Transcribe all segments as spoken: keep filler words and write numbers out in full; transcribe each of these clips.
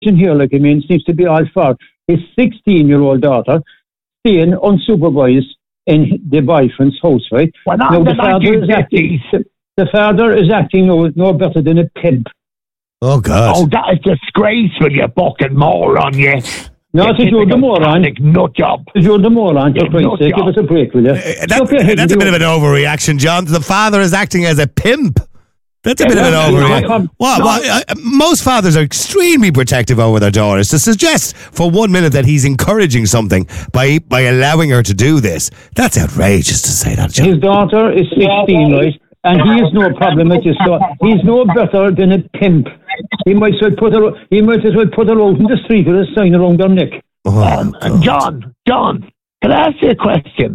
here, like I mean, seems to be all for his sixteen-year-old daughter staying unsupervised in the boyfriend's house, right? Well, now, the father, is acting, the, the father is acting no, no better than a pimp. Oh, God. Oh, that is disgraceful, you fucking moron, you. No, it's you're the moron. Nut job. You're the moron, for Christ's sake. Give us a break, will you? Uh, that, that's a bit of an overreaction, John. The father is acting as a pimp. That's a bit of an overreaction. What? what uh, most fathers are extremely protective over their daughters. To suggest for one minute that he's encouraging something by by allowing her to do this, that's outrageous to say that, John. His daughter is sixteen, right? And he has no problem with his daughter. He's no better than a pimp. He might as well put her. He might as well put her out in the street with a sign around her neck. Oh, um, John, John, can I ask you a question?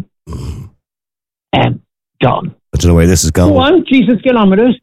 Um, John, I don't know where this is going. Go on, Jesus, get on with it.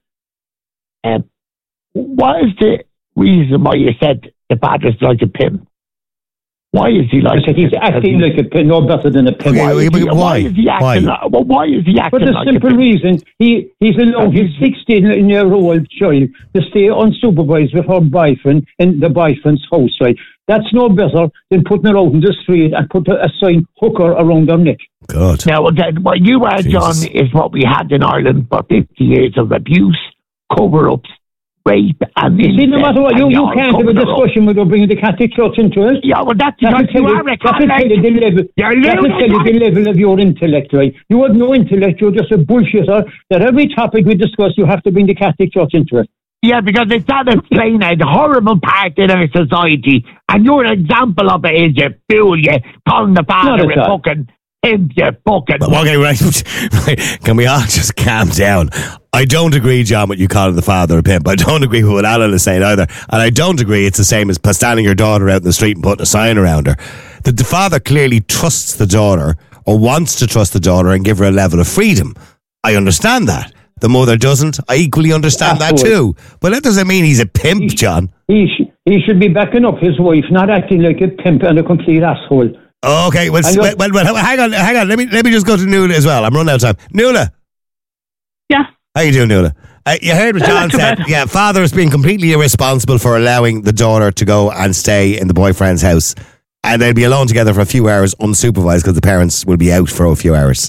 Um, what is the reason why you said the father's like a pimp? Why is he like? He's acting like a pimp, no better than a pimp. Okay, why, why, why is he acting? Why? Like, well, why is he acting? For the like simple a pimp? reason he he's allowed his sixteen-year-old child to stay unsupervised with her boyfriend in the boyfriend's house, right? That's no better than putting her out in the street and put a sign hooker around her neck. God. Now, what you are, John, is what we had in Ireland for fifty years of abuse, cover-ups, rape, and you see, no matter what, you, you can't have a discussion without bringing the Catholic Church into it. Yeah, well, that's that because you are a Catholic. That will tell you the level, that will tell you the level of your intellect, right? You have no intellect, you're just a bullshitter, that every topic we discuss, you have to bring the Catholic Church into it. Yeah, because it's not explaining a horrible part in our society, and you're an example of it, is you fool, you calling the father a fucking pimp, you fucking... Okay, right, right. Can we all just calm down? I don't agree, John, with you calling the father a pimp. I don't agree with what Alan is saying either. And I don't agree it's the same as standing your daughter out in the street and putting a sign around her. The, the father clearly trusts the daughter, or wants to trust the daughter and give her a level of freedom. I understand that. The mother doesn't. I equally understand Absolutely. that too. But that doesn't mean he's a pimp, he, John. He, sh- he should be backing up his wife, not acting like a pimp and a complete asshole. Okay, well, well, well, well, hang on, hang on. Let me let me just go to Nuala as well. I'm running out of time. Nuala. Yeah. How you doing, Nuala? Uh, you heard what John said. Bad. Yeah, father has been completely irresponsible for allowing the daughter to go and stay in the boyfriend's house, and they'll be alone together for a few hours, unsupervised, because the parents will be out for a few hours.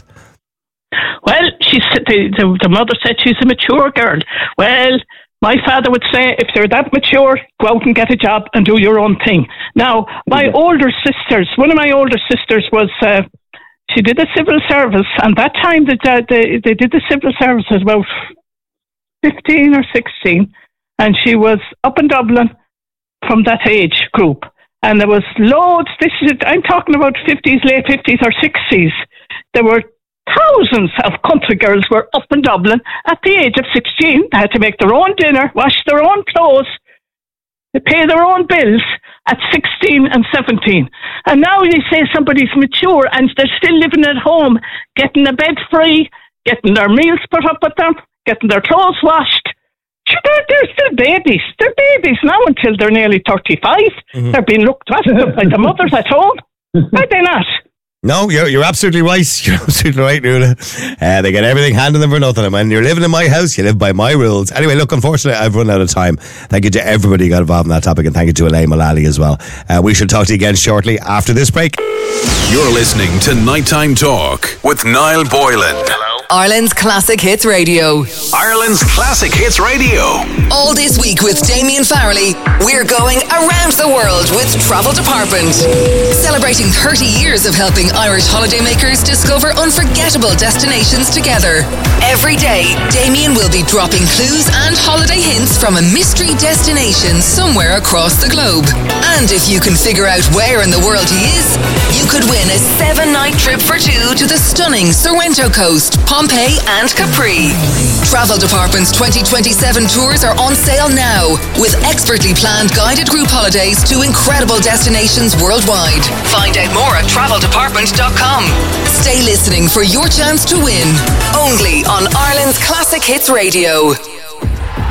Well, she said the, the, the mother said she's a mature girl. Well, my father would say, if they're that mature, go out and get a job and do your own thing. Now, my mm-hmm. older sisters, one of my older sisters was, uh, she did the civil service, and that time that uh, they, they did the civil service at about fifteen or sixteen, and she was up in Dublin from that age group. And there was loads, this is, I'm talking about fifties, late fifties or sixties. There were thousands of country girls were up in Dublin at the age of sixteen. They had to make their own dinner, wash their own clothes, they pay their own bills at sixteen and seventeen. And now they say somebody's mature and they're still living at home, getting a bed free, getting their meals put up with them, getting their clothes washed. They're, they're still babies. They're babies now until they're nearly thirty-five. Mm-hmm. They're being looked after by the mothers at home. Are they not? No, you're you're absolutely right. You're absolutely right, Nuala. Uh, they get everything handed them for nothing. And when you're living in my house, you live by my rules. Anyway, look, unfortunately, I've run out of time. Thank you to everybody who got involved in that topic, and thank you to Elaine Mullally as well. Uh, we shall talk to you again shortly after this break. You're listening to Nighttime Talk with Niall Boylan. Hello. Ireland's Classic Hits Radio. Ireland's Classic Hits Radio. All this week with Damien Farrelly, we're going around the world with Travel Department. Celebrating thirty years of helping Irish holidaymakers discover unforgettable destinations together. Every day, Damien will be dropping clues and holiday hints from a mystery destination somewhere across the globe. And if you can figure out where in the world he is, you could win a seven-night trip for two to the stunning Sorrento Coast, Pompeii and Capri. Travel Department's twenty twenty-seven tours are on sale now, with expertly planned guided group holidays to incredible destinations worldwide. Find out more at travel department dot com. Stay listening for your chance to win, only on Ireland's Classic Hits Radio.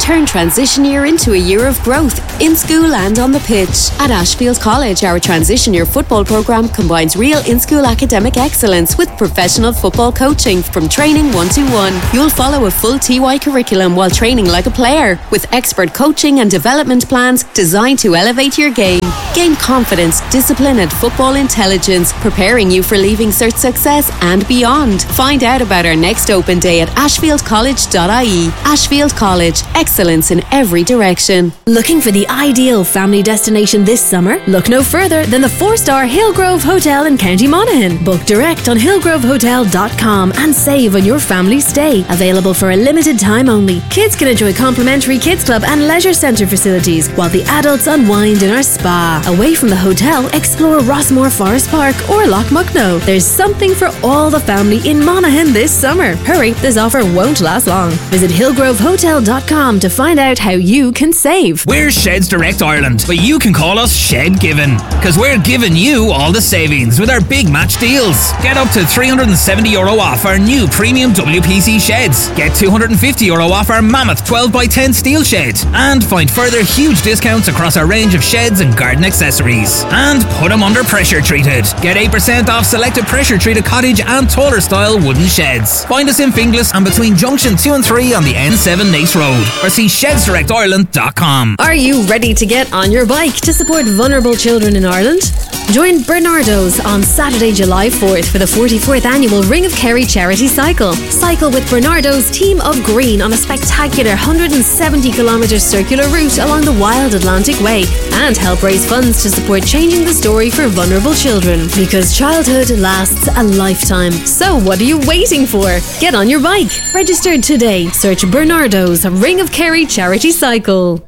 Turn transition year into a year of growth, in school and on the pitch. At Ashfield College, our transition year football programme combines real in-school academic excellence with professional football coaching from training one-to-one. You'll follow a full T Y curriculum while training like a player, with expert coaching and development plans designed to elevate your game. Gain confidence, discipline and football intelligence, preparing you for Leaving Cert success and beyond. Find out about our next open day at ashfield college dot I E. Ashfield College, excellence in every direction. Looking for the ideal family destination this summer? Look no further than the four-star Hillgrove Hotel in County Monaghan. Book direct on hillgrove hotel dot com and save on your family stay. Available for a limited time only. Kids can enjoy complimentary kids club and leisure centre facilities, while the adults unwind in our spa. Away from the hotel, explore Rossmore Forest Park or Loch Mucknow. There's something for all the family in Monaghan this summer. Hurry, this offer won't last long. Visit hillgrove hotel dot com to find out how you can save. We're Sheds Direct Ireland, but you can call us Shed Given, because we're giving you all the savings with our big match deals. Get up to three hundred seventy euro off our new premium W P C sheds. Get two hundred fifty euro off our Mammoth twelve by ten steel shed. And find further huge discounts across our range of sheds and garden accessories. And put them under pressure treated. Get eight percent off selected pressure treated cottage and taller style wooden sheds. Find us in Finglas and between junction two and three on the N seven Nace Road, or see sheds direct ireland dot com. Are you ready to get on your bike to support vulnerable children in Ireland? Join Bernardo's on Saturday, July fourth for the forty-fourth annual Ring of Kerry charity cycle. Cycle with Bernardo's Team of Green on a spectacular one hundred seventy kilometre circular route along the Wild Atlantic Way, and help raise funds to support changing the story for vulnerable children, because childhood lasts a lifetime. So what are you waiting for? Get on your bike. Register today. Search Bernardo's Ring of Kerry charity cycle.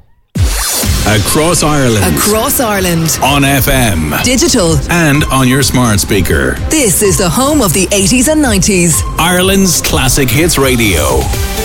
Across Ireland. Across Ireland. On F M. Digital. And on your smart speaker. This is the home of the eighties and nineties. Ireland's classic hits radio.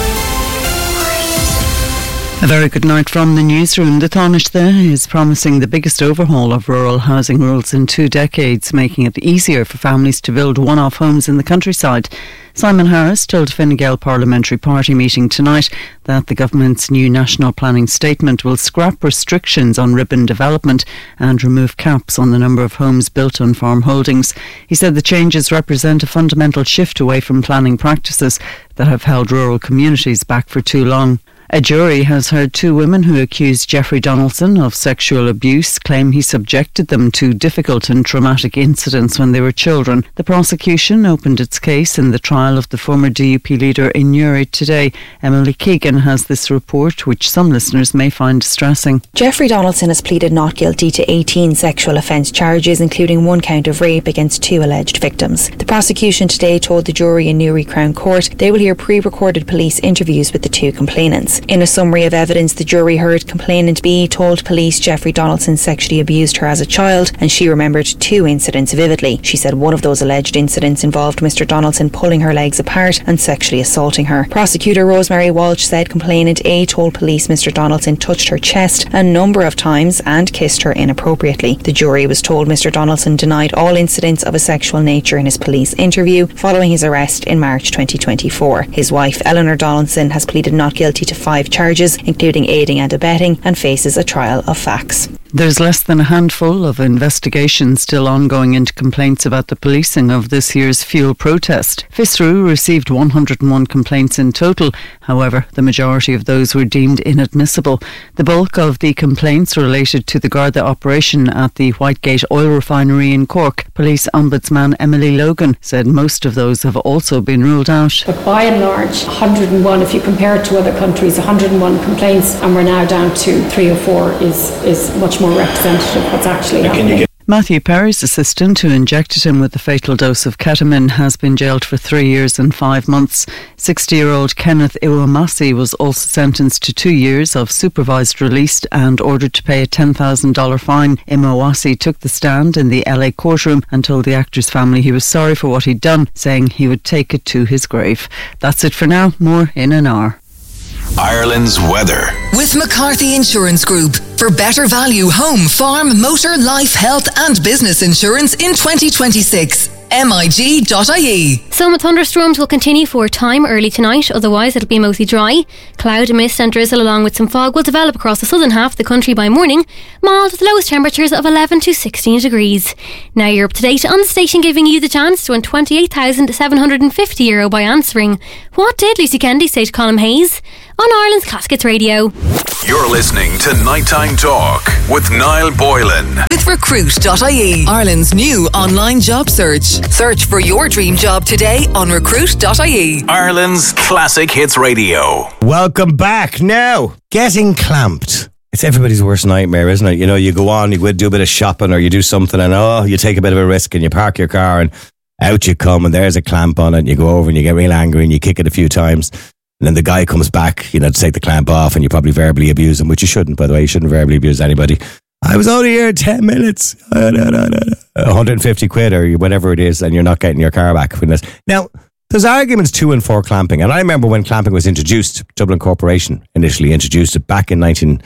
A very good night from the newsroom. The Taoiseach is promising the biggest overhaul of rural housing rules in two decades, making it easier for families to build one-off homes in the countryside. Simon Harris told Fine Gael Parliamentary Party meeting tonight that the government's new national planning statement will scrap restrictions on ribbon development and remove caps on the number of homes built on farm holdings. He said the changes represent a fundamental shift away from planning practices that have held rural communities back for too long. A jury has heard two women who accused Jeffrey Donaldson of sexual abuse claim he subjected them to difficult and traumatic incidents when they were children. The prosecution opened its case in the trial of the former D U P leader in Newry today. Emily Keegan has this report, which some listeners may find distressing. Jeffrey Donaldson has pleaded not guilty to eighteen sexual offence charges, including one count of rape against two alleged victims. The prosecution today told the jury in Newry Crown Court they will hear pre-recorded police interviews with the two complainants. In a summary of evidence, the jury heard complainant B told police Jeffrey Donaldson sexually abused her as a child, and she remembered two incidents vividly. She said one of those alleged incidents involved Mister Donaldson pulling her legs apart and sexually assaulting her. Prosecutor Rosemary Walsh said complainant A told police Mister Donaldson touched her chest a number of times and kissed her inappropriately. The jury was told Mister Donaldson denied all incidents of a sexual nature in his police interview following his arrest in March twenty twenty-four. His wife, Eleanor Donaldson, has pleaded not guilty to five charges, including aiding and abetting, and faces a trial of facts. There's less than a handful of investigations still ongoing into complaints about the policing of this year's fuel protest. FISRU received one hundred and one complaints in total. However, the majority of those were deemed inadmissible. The bulk of the complaints related to the Garda operation at the Whitegate oil refinery in Cork. Police Ombudsman Emily Logan said most of those have also been ruled out. But by and large, one hundred and one, if you compare it to other countries, one hundred and one complaints, and we're now down to three or four is, is much more representative of what's actually happening. Matthew Perry's assistant, who injected him with a fatal dose of ketamine, has been jailed for three years and five months. sixty-year-old Kenneth Iwamasi was also sentenced to two years of supervised release and ordered to pay a ten thousand dollars fine. Iwamasi took the stand in the L A courtroom and told the actor's family he was sorry for what he'd done, saying he would take it to his grave. That's it for now. More in an hour. Ireland's weather. With McCarthy Insurance Group. For better value home, farm, motor, life, health and business insurance in twenty twenty-six. M I G dot I E. Some thunderstorms will continue for a time early tonight, otherwise it'll be mostly dry. Cloud, mist and drizzle along with some fog will develop across the southern half of the country by morning, mild with lowest temperatures of eleven to sixteen degrees. Now you're up to date on the station, giving you the chance to win twenty-eight thousand seven hundred fifty euro by answering what did Lucy Kennedy say to Colm Hayes on Ireland's Classic Hits Radio. You're listening to Nighttime Talk with Niall Boylan. With recruit dot I E, Ireland's new online job search. Search for your dream job today on recruit dot I E. Ireland's Classic Hits Radio. Welcome back. Now, getting clamped. It's everybody's worst nightmare, isn't it? You know, you go on, you go do a bit of shopping or you do something and oh, you take a bit of a risk and you park your car and out you come and there's a clamp on it and you go over and you get real angry and you kick it a few times. And then the guy comes back, you know, to take the clamp off and you probably verbally abuse him, which you shouldn't, by the way. You shouldn't verbally abuse anybody. I was only here ten minutes. one hundred fifty quid or whatever it is, and you're not getting your car back from this. Now, there's arguments to and for clamping. And I remember when clamping was introduced, Dublin Corporation initially introduced it back in nineteen...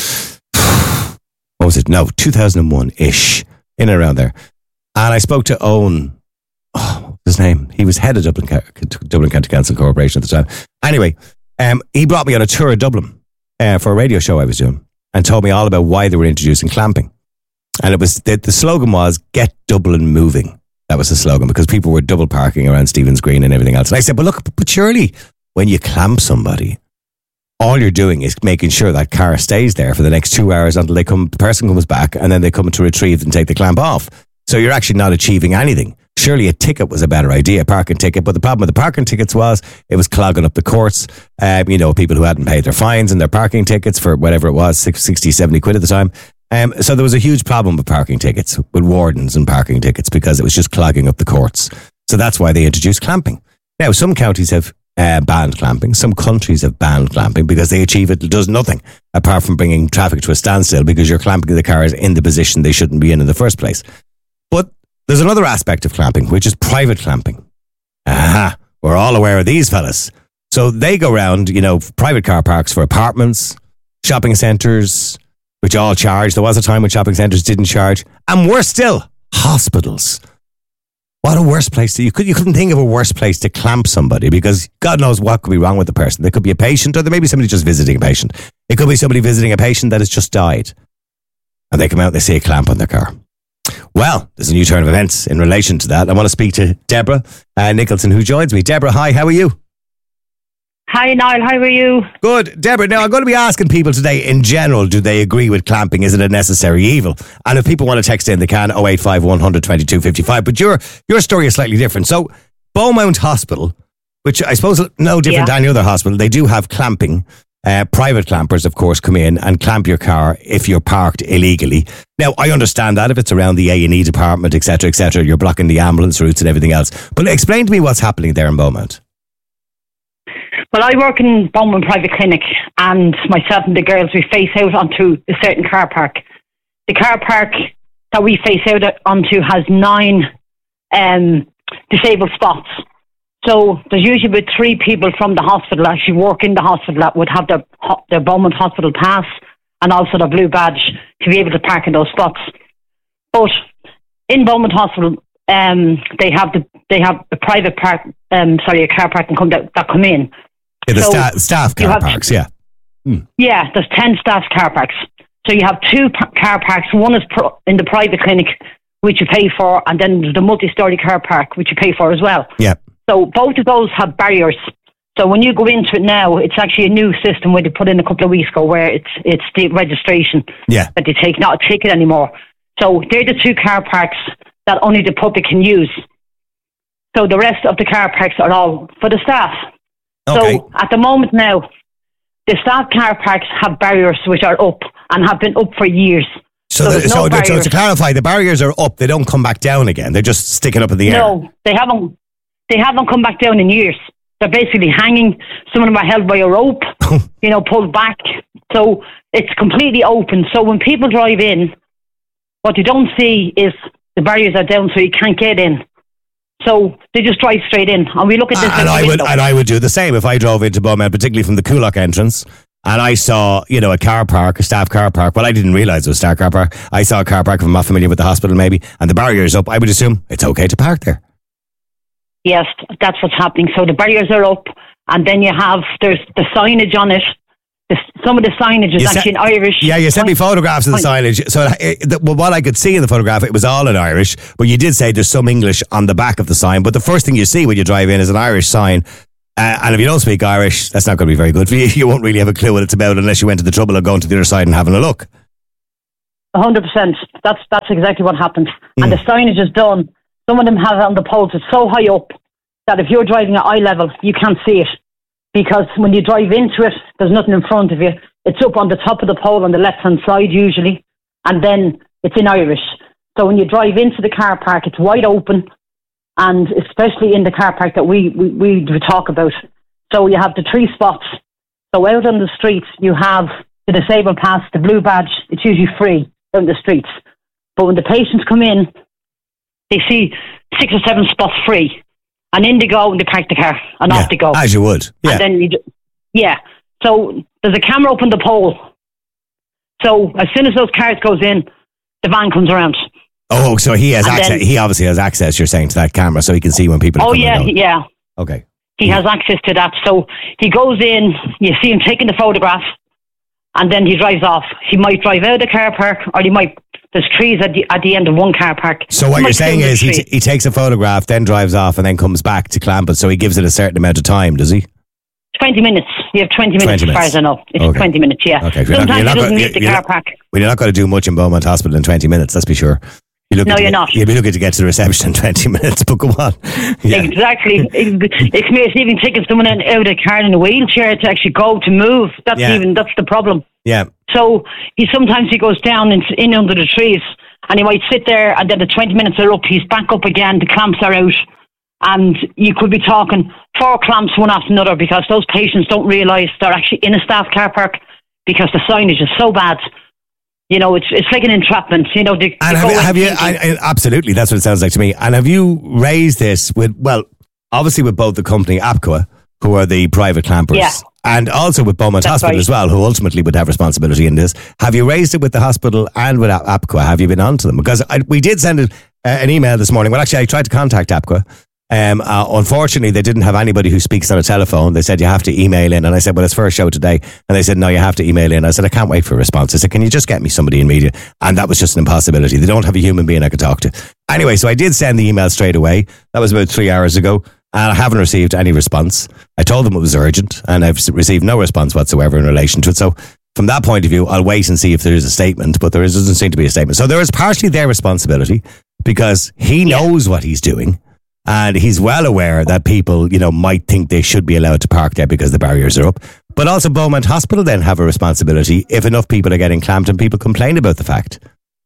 What was it? No, two thousand one-ish, in and around there. And I spoke to Owen... Oh, what was his name? He was head of Dublin, Dublin County Council Corporation at the time. Anyway, um, he brought me on a tour of Dublin uh, for a radio show I was doing and told me all about why they were introducing clamping. And it was the, the slogan was, get Dublin moving. That was the slogan, because people were double parking around Stephen's Green and everything else. And I said, but look, but surely when you clamp somebody, all you're doing is making sure that car stays there for the next two hours until they come, the person comes back and then they come to retrieve and take the clamp off. So you're actually not achieving anything. Surely a ticket was a better idea, a parking ticket. But the problem with the parking tickets was it was clogging up the courts. Um, you know, people who hadn't paid their fines and their parking tickets for whatever it was, sixty, seventy quid at the time. Um, so there was a huge problem with parking tickets, with wardens and parking tickets, because it was just clogging up the courts. So that's why they introduced clamping. Now, some counties have uh, banned clamping. Some countries have banned clamping because they achieve it does nothing apart from bringing traffic to a standstill, because you're clamping the cars in the position they shouldn't be in in the first place. But there's another aspect of clamping, which is private clamping. Aha, we're all aware of these fellas. So they go around, you know, private car parks for apartments, shopping centres, which all charge. There was a time when shopping centres didn't charge. And worse still, hospitals. What a worse place to, you, could, you couldn't think of a worse place to clamp somebody, because God knows what could be wrong with the person. There could be a patient, or there may be somebody just visiting a patient. It could be somebody visiting a patient that has just died. And they come out and they see a clamp on their car. Well, there's a new turn of events in relation to that. I want to speak to Deborah uh, Nicholson, who joins me. Deborah, hi, how are you? Hi, Niall, how are you? Good. Deborah, now I'm going to be asking people today in general, do they agree with clamping? Is it a necessary evil? And if people want to text in, they can, oh eight five one hundred twenty-two fifty-five. But your your story is slightly different. So, Beaumont Hospital, which I suppose no different yeah. than any other hospital, they do have clamping. Uh, private clampers, of course, come in and clamp your car if you're parked illegally. Now, I understand that if it's around the A and E department, et cetera, et cetera, you're blocking the ambulance routes and everything else. But explain to me what's happening there in Beaumont. Well, I work in Beaumont Private Clinic, and myself and the girls, we face out onto a certain car park. The car park that we face out onto has nine um, disabled spots. So there's usually about three people from the hospital actually work in the hospital that would have their, their Beaumont Hospital pass and also their blue badge to be able to park in those spots. But in Beaumont Hospital, um, they have the they have a private park, um, sorry, a car park come that, that come in. Yeah, the so sta- staff car parks, yeah. Hmm. Yeah, there's ten staff car parks. So you have two p- car parks. One is pro- in the private clinic, which you pay for, and then there's the multi-storey car park, which you pay for as well. Yeah. So both of those have barriers. So when you go into it now, it's actually a new system where they put in a couple of weeks ago, where it's it's the registration yeah. that they take, not a ticket anymore. So they're the two car parks that only the public can use. So the rest of the car parks are all for the staff. Okay. So at the moment now, the staff car parks have barriers which are up and have been up for years. So, So, the, there's so, no so to clarify, the barriers are up, they don't come back down again. They're just sticking up in the air. No, they haven't. They haven't come back down in years. They're basically hanging. Some of them are held by a rope, you know, pulled back. So it's completely open. So when people drive in, what you don't see is the barriers are down, so you can't get in. So they just drive straight in, and we look at this. And I would, and I would do the same if I drove into Beaumont, particularly from the Coolock entrance, and I saw, you know, a car park, a staff car park. Well, I didn't realise it was a staff car park. I saw a car park if I'm not familiar with the hospital, maybe, and the barrier is up. I would assume it's okay to park there. Yes, that's what's happening. So the barriers are up, and then you have, there's the signage on it. The, some of the signage is You actually sent- in Irish. Yeah, you sent me photographs of the signage. So it, the, well, what I could see in the photograph, it was all in Irish, but you did say there's some English on the back of the sign. But the first thing you see when you drive in is an Irish sign. Uh, and if you don't speak Irish, that's not going to be very good for you. You won't really have a clue what it's about unless you went to the trouble of going to the other side and having a look. A hundred percent. That's that's exactly what happened. Mm. And the signage is done. Some of them have it on the poles. It's so high up that if you're driving at eye level, you can't see it, because when you drive into it, there's nothing in front of you. It's up on the top of the pole on the left hand side usually, and then it's in Irish. So when you drive into the car park, it's wide open, and especially in the car park that we we, we talk about. So you have the three spots. So out on the streets, you have the disabled pass, the blue badge. It's usually free out in the streets. But when the patients come in, they see six or seven spots free. And in they go and they park the car and Yeah, off they go. as you would. Yeah. And then you ju- yeah. So there's a camera up on the pole. So as soon as those cars goes in, the van comes around. Oh, so he has And access. then- He obviously has access, you're saying, to that camera, so he can see when people are Oh coming yeah, and going. yeah. Okay. He has access to that. So he goes in, you see him taking the photograph, and then he drives off. He might drive out of the car park, or he might, there's trees at the at the end of one car park. So what He you're might saying film the is he, tree. t- he takes a photograph, then drives off, and then comes back to clamp it, so he gives it a certain amount of time, does he? twenty minutes. You have twenty minutes, twenty as far minutes. as I know. It's Okay. twenty minutes, yeah. Okay. You're not- Sometimes you're he not doesn't go- meet the you're car not- park. Well, you're not going to do much in Beaumont Hospital in twenty minutes, let's be sure. You're looking No, to you're get- not. You'll be looking to get to the reception in twenty minutes, but go on. Yeah. Exactly. It's me. It's even taking someone out of the car in a wheelchair to actually go to move. That's Yeah. even that's the problem. Yeah. So he sometimes he goes down in, in under the trees, and he might sit there, and then the twenty minutes are up. He's back up again. The clamps are out, and you could be talking four clamps one after another, because those patients don't realise they're actually in a staff car park because the signage is so bad. You know, it's it's like an entrapment. You know, they, And they have, go you- in have you, thinking- I, I, absolutely, that's what it sounds like to me. And have you raised this with, well, obviously with both the company APQA, who are the private clampers, Yeah. and also with Beaumont That's Hospital right. as well, who ultimately would have responsibility in this. Have you raised it with the hospital and with A- APQA? Have you been on to them? Because I, we did send it, uh, an email this morning. Well, actually, I tried to contact APQA. Um, uh, unfortunately, they didn't have anybody who speaks on a telephone. They said you have to email in. And I said, well, it's for a show today. And they said, no, you have to email in. I said, I can't wait for a response. I said, can you just get me somebody in media? And that was just an impossibility. They don't have a human being I could talk to. Anyway, so I did send the email straight away. That was about three hours ago. And I haven't received any response. I told them it was urgent, and I've s- received no response whatsoever in relation to it. So from that point of view, I'll wait and see if there is a statement, but there is, doesn't seem to be a statement. So there is partially their responsibility, because he knows what he's doing. And he's well aware that people, you know, might think they should be allowed to park there because the barriers are up. But also Beaumont Hospital then have a responsibility if enough people are getting clamped and people complain about the fact.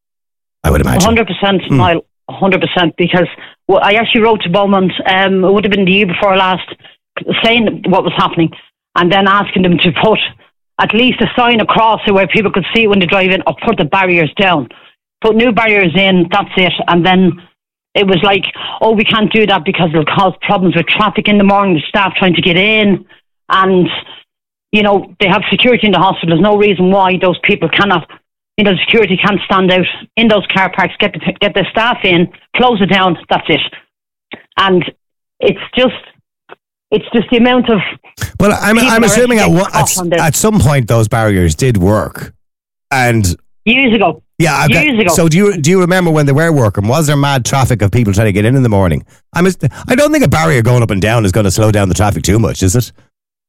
I would imagine. one hundred percent, Niall, one hundred percent, because well, I actually wrote to Beaumont, um, it would have been the year before last, saying what was happening, and then asking them to put at least a sign across it where people could see it when they drive in, or put the barriers down. Put new barriers in, that's it. And then it was like, oh, we can't do that because it'll cause problems with traffic in the morning, the staff trying to get in, and, you know, they have security in the hospital. There's no reason why those people cannot, you know, security can't stand out in those car parks, get the, get the staff in, close it down, that's it. And it's just, it's just the amount of... Well, I'm, people I'm are assuming at, actually one- getting caught on at, this. at some point those barriers did work. And Years ago. yeah, okay. Years ago. So do you do you remember when they were working? Was there mad traffic of people trying to get in in the morning? I'm a, I don't think a barrier going up and down is going to slow down the traffic too much, is it?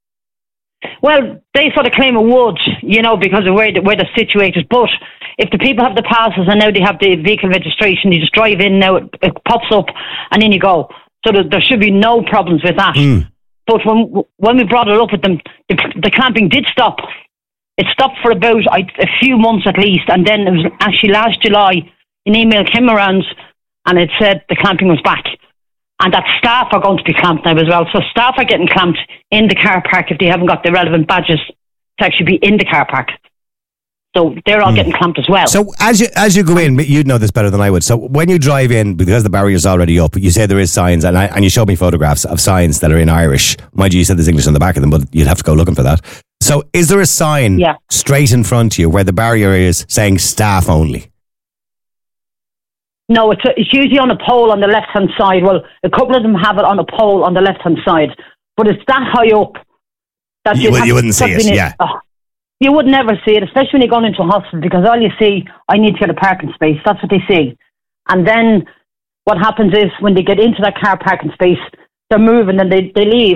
Well, they sort of claim it would, you know, because of where, the, where they're situated. But if the people have the passes and now they have the vehicle registration, you just drive in now, it, it pops up, and in you go. So there, there should be no problems with that. Mm. But when when we brought it up with them, the, the clamping did stop. It stopped for about I, a few months at least, and then it was actually last July, an email came around and it said the clamping was back. And that staff are going to be clamped now as well. So staff are getting clamped in the car park if they haven't got the relevant badges to actually be in the car park. So they're all Mm. getting clamped as well. So as you as you go in, you'd know this better than I would. So when you drive in, because the barrier's already up, you say there is signs, and I, and you showed me photographs of signs that are in Irish. Mind you, you said there's English on the back of them, but you'd have to go looking for that. So is there a sign Yeah. straight in front of you where the barrier is saying staff only? No, it's, a, it's usually on a pole on the left-hand side. Well, a couple of them have it on a pole on the left-hand side. But it's that high up that you, would, you wouldn't see it, yeah. Oh, you would never see it, especially when you're going into a hospital, because all you see, I need to get a parking space. That's what they see. And then what happens is when they get into that car parking space, they're moving and they, they leave.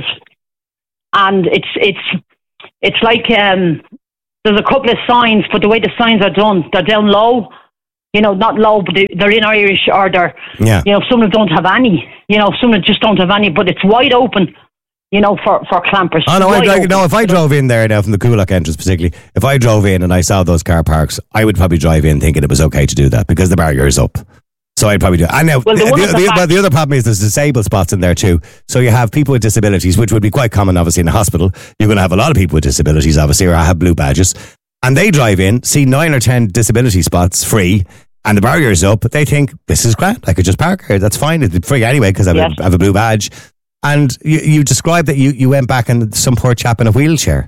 And it's it's it's like um, there's a couple of signs, but the way the signs are done, they're down low. You know, not low, but they, they're in Irish or they're, yeah. you know, some of them don't have any. You know, some of them just don't have any, but it's wide open, you know, for, for clampers. Oh, no, Wide I, like, open. no, if I drove in there now from the Coolock entrance particularly, if I drove in and I saw those car parks, I would probably drive in thinking it was okay to do that because the barrier is up. So I'd probably do it. And now, well, the, the, the, the, well, the other problem is there's disabled spots in there too. So you have people with disabilities, which would be quite common, obviously, in a hospital. You're going to have a lot of people with disabilities, obviously, or have blue badges. And they drive in, see nine or ten disability spots free, and the barrier's up, but they think, this is grand, I could just park here, that's fine, it's free anyway because I have, yes. I have a blue badge. And you, you described that you, you went back and some poor chap in a wheelchair.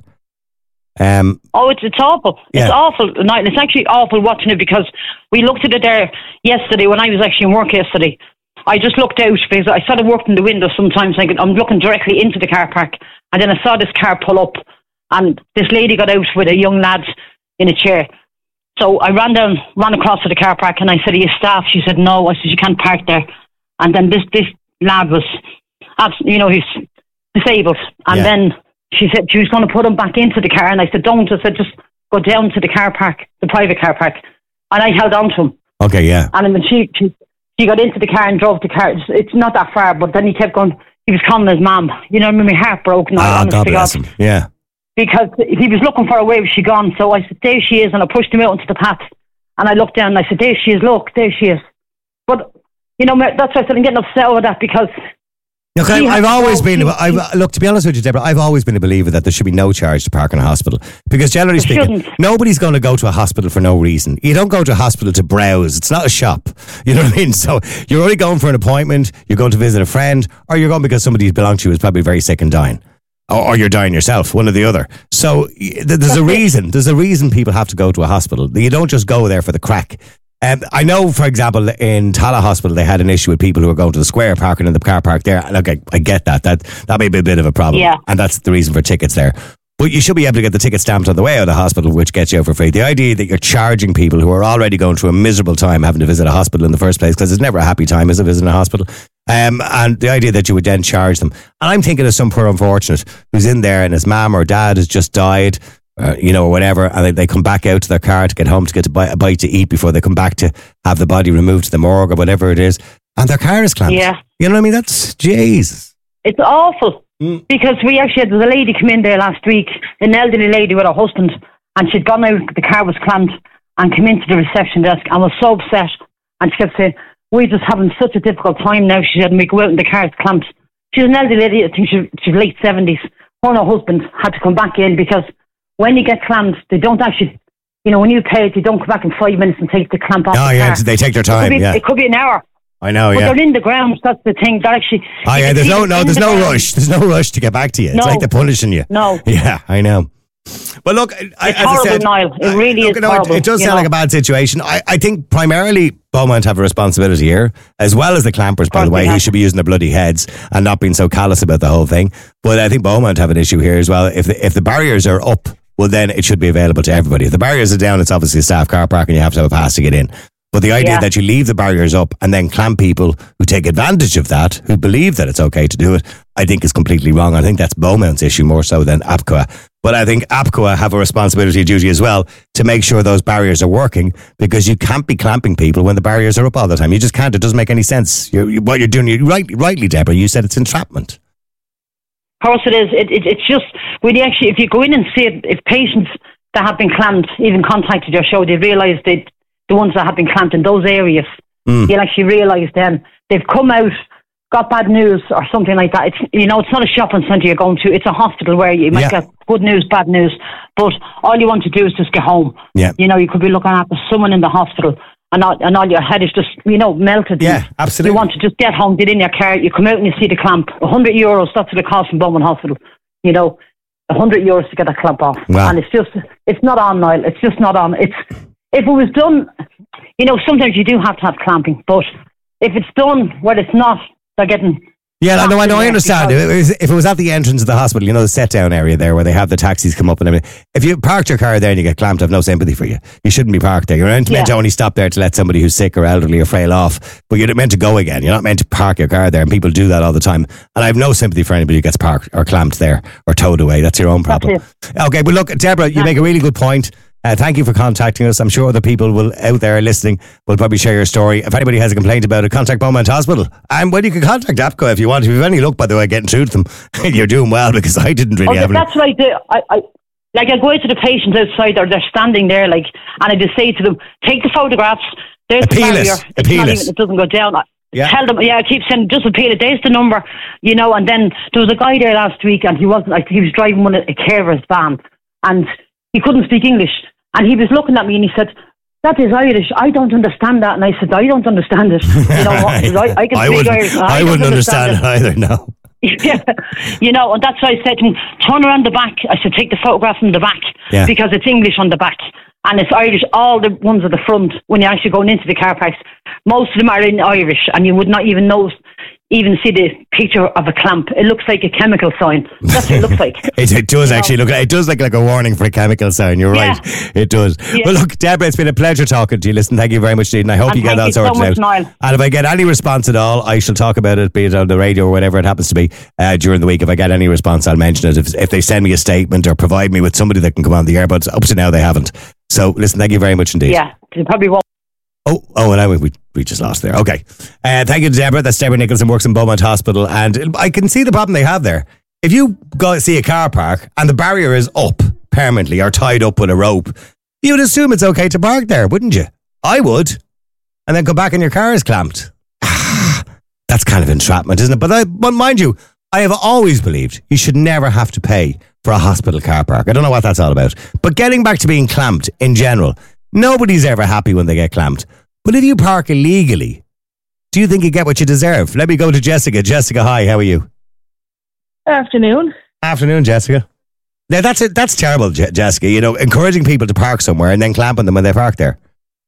Um, oh, it's it's awful. Yeah. It's awful. It's actually awful watching it because we looked at it there yesterday when I was actually in work yesterday. I just looked out because I sort of worked in the window sometimes. Like I'm looking directly into the car park, and then I saw this car pull up, and this lady got out with a young lad in a chair. So I ran down, ran across to the car park, and I said, "Are you staff?" She said, "No." I said, "You can't park there." And then this this lad was, you know, he's disabled, and yeah. then she said she was going to put him back into the car, and I said, "Don't." I said, "Just go down to the car park, the private car park." And I held on to him. Okay, yeah. And then she she, she got into the car and drove the car. It's, it's not that far, but then he kept going. He was calling his mum. You know, I mean, my heart broke. Ah, God bless him. Yeah. Because he was looking for her. Where was she gone? So I said, "There she is," and I pushed him out into the path. And I looked down and I said, "There she is. Look, there she is." But you know, that's why I said I'm getting upset over that because. Look, I, I've always been, I've, look, to be honest with you, Deborah, I've always been a believer that there should be no charge to park in a hospital. Because generally There speaking, shouldn't. nobody's going to go to a hospital for no reason. You don't go to a hospital to browse. It's not a shop. You know what I mean? So you're only going for an appointment, you're going to visit a friend, or you're going because somebody who belongs to you is probably very sick and dying. Or, or you're dying yourself, one or the other. So y- there's a reason, there's a reason people have to go to a hospital. You don't just go there for the crack. Um, I know, for example, in Tala Hospital, they had an issue with people who were going to the square, parking in the car park there. Look, I, I get that. That that may be a bit of a problem. Yeah. And that's the reason for tickets there. But you should be able to get the ticket stamped on the way out of the hospital, which gets you out for free. The idea that you're charging people who are already going through a miserable time having to visit a hospital in the first place, because it's never a happy time, is it, visiting a hospital? Um, and the idea that you would then charge them. And I'm thinking of some poor unfortunate who's in there and his mum or dad has just died, Uh, you know, or whatever, and they, they come back out to their car to get home to get a bite, a bite to eat before they come back to have the body removed to the morgue or whatever it is, and their car is clamped. Yeah. You know what I mean? That's, Jesus. It's awful. Mm. Because we actually had a lady come in there last week, an elderly lady with her husband, and she'd gone out, the car was clamped, and come into the reception desk and was so upset. And she kept saying, "We're just having such a difficult time now," she said, "and we go out and the car's clamped." She's an elderly lady, I think she, she's late seventies. Her and her husband had to come back in because when you get clamped, they don't actually, you know, when you pay it, they don't come back in five minutes and take the clamp off Oh, the yeah, car. they take their It time, could be, yeah. it could be an hour. I know, But yeah. they're in the ground, that's the thing. They're actually... Oh, you yeah, can there's see no, them no, in there's the no ground. rush. There's no rush to get back to you. It's No. like they're punishing you. No. Yeah, I know. But look, I, It's as I horrible, said, Niall. It really look, is you know, horrible. It, it does you sound know. like a bad situation. I, I think primarily Beaumont have a responsibility here, as well as the clampers, by the way, they who have. should be using their bloody heads and not being so callous about the whole thing. But I think Beaumont have an issue here as well. If the, if the barriers are up, well, then it should be available to everybody. If the barriers are down, it's obviously a staff car park and you have to have a pass to get in. But the idea Yeah. that you leave the barriers up and then clamp people who take advantage of that, who believe that it's okay to do it, I think is completely wrong. I think that's Beaumont's issue more so than APCOA. But I think APCOA have a responsibility duty as well to make sure those barriers are working, because you can't be clamping people when the barriers are up all the time. You just can't. It doesn't make any sense. You're, you, what you're doing, you right, rightly, Deborah, you said it's entrapment. Of course it is. It, it, it's just, when you actually, if you go in and see it, if patients that have been clamped even contacted your show, they realise that the ones that have been clamped in those areas, Mm. you'll actually realise then they've come out, got bad news or something like that. It's, you know, it's not a shopping centre you're going to. It's a hospital where you might Yeah. get good news, bad news, but all you want to do is just get home. Yeah. You know, you could be looking after someone in the hospital and all, and all your head is just, you know, melted. Yeah, absolutely. You want to just get home, get in your car, you come out and you see the clamp. one hundred euros, that's what it costs in Beaumont Hospital. You know, one hundred euros to get a clamp off. Wow. And it's just, it's not on, Niall. It's just not on. It's if it was done, you know, sometimes you do have to have clamping, but if it's done where it's not, they're getting... Yeah, I know, I know, I understand. If it, was, if it was at the entrance of the hospital, you know, the set-down area there where they have the taxis come up and everything, if you parked your car there and you get clamped, I have no sympathy for you. You shouldn't be parked there. You're meant, yeah. meant to only stop there to let somebody who's sick or elderly or frail off, but you're meant to go again. You're not meant to park your car there, and people do that all the time. And I have no sympathy for anybody who gets parked or clamped there or towed away. That's your own problem. Okay, but look, Deborah, you yeah. make a really good point. Uh, thank you for contacting us. I'm sure other people will out there listening will probably share your story. If anybody has a complaint about it, contact Beaumont Hospital. And well, you can contact APCO if you want. If you have any luck, by the way, getting through to them, you're doing well, because I didn't really okay, have that's any. right. I, I, like I go out to the patients outside, or they're standing there, like, and I just say to them, take the photographs. There's appeal the barrier. It. Appeal it. Even, it doesn't go down. Yeah. Tell them, yeah, I keep saying, just appeal it. There's the number, you know. And then there was a guy there last week, and he wasn't like he was driving one of a carer's van, and he couldn't speak English. And he was looking at me and he said, that is Irish. I don't understand that. And I said, I don't understand it. You know, I, I can I speak wouldn't, Irish. I, I wouldn't understand, understand it either, no. Yeah. You know, and that's why I said to him, turn around the back. I said, take the photograph from the back. Yeah. Because it's English on the back. And it's Irish, all the ones at the front, when you're actually going into the car parks. Most of them are in Irish, and you would not even know, even see the picture of a clamp. It looks like a chemical sign. That's what it looks like. it, it does you actually know? look like, it does look like a warning for a chemical sign. You're yeah. right. It does. Yeah. Well, look, Deborah, it's been a pleasure talking to you. Listen, thank you very much, and I hope and you get that sorted so much, out. Niall. And if I get any response at all, I shall talk about it, be it on the radio or whatever it happens to be, uh, during the week. If I get any response, I'll mention it. If, if they send me a statement or provide me with somebody that can come on the air, but up to now they haven't. So, listen, thank you very much indeed. Yeah, they probably won't. Oh, oh, and I we we just lost there. Okay, uh, thank you to Deborah. That's Deborah Nicholson, works in Beaumont Hospital, and I can see the problem they have there. If you go see a car park and the barrier is up permanently or tied up with a rope, you would assume it's okay to park there, wouldn't you? I would, and then go back and your car is clamped. That's kind of entrapment, isn't it? But I, but mind you, I have always believed you should never have to pay for a hospital car park. I don't know what that's all about, but getting back to being clamped in general. Nobody's ever happy when they get clamped. But if you park illegally, do you think you get what you deserve? Let me go to Jessica. Jessica, hi, how are you? Afternoon. Afternoon, Jessica. Now, that's it. That's terrible, Je- Jessica. You know, encouraging people to park somewhere and then clamping them when they park there.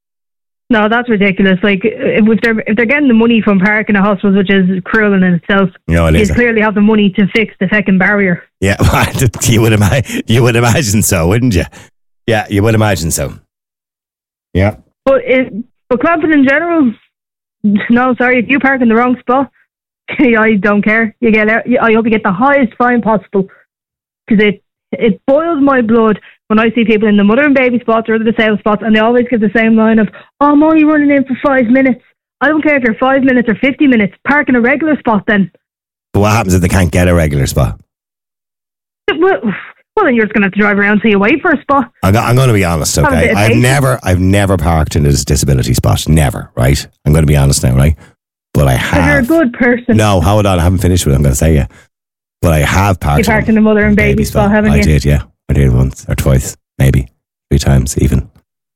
No, that's ridiculous. Like, if they're if they're getting the money from parking a hospital, which is cruel in itself, no, it you clearly have the money to fix the second barrier. Yeah, you would imagine. You would imagine so, wouldn't you? Yeah, you would imagine so. Yeah. But it, but clamping in general, no, sorry, if you park in the wrong spot, I don't care. You get out, I hope you get the highest fine possible, because it it boils my blood when I see people in the mother and baby spots or the sales spots, and they always give the same line of, oh, I'm only running in for five minutes. I don't care if you're five minutes or fifty minutes. Park in a regular spot then. But what happens if they can't get a regular spot? Well, Well, then you're just going to have to drive around till you wait for a spot. I'm, I'm going to be honest, okay? I've never, I've never parked in a disability spot. Never, right? I'm going to be honest now, right? But I have. You're a good person. No, hold on. I haven't finished with it. I'm going to say, yeah. But I have parked. You parked in the mother and baby, baby spot, spot, haven't I you? I did, yeah. I did once or twice, maybe three times even.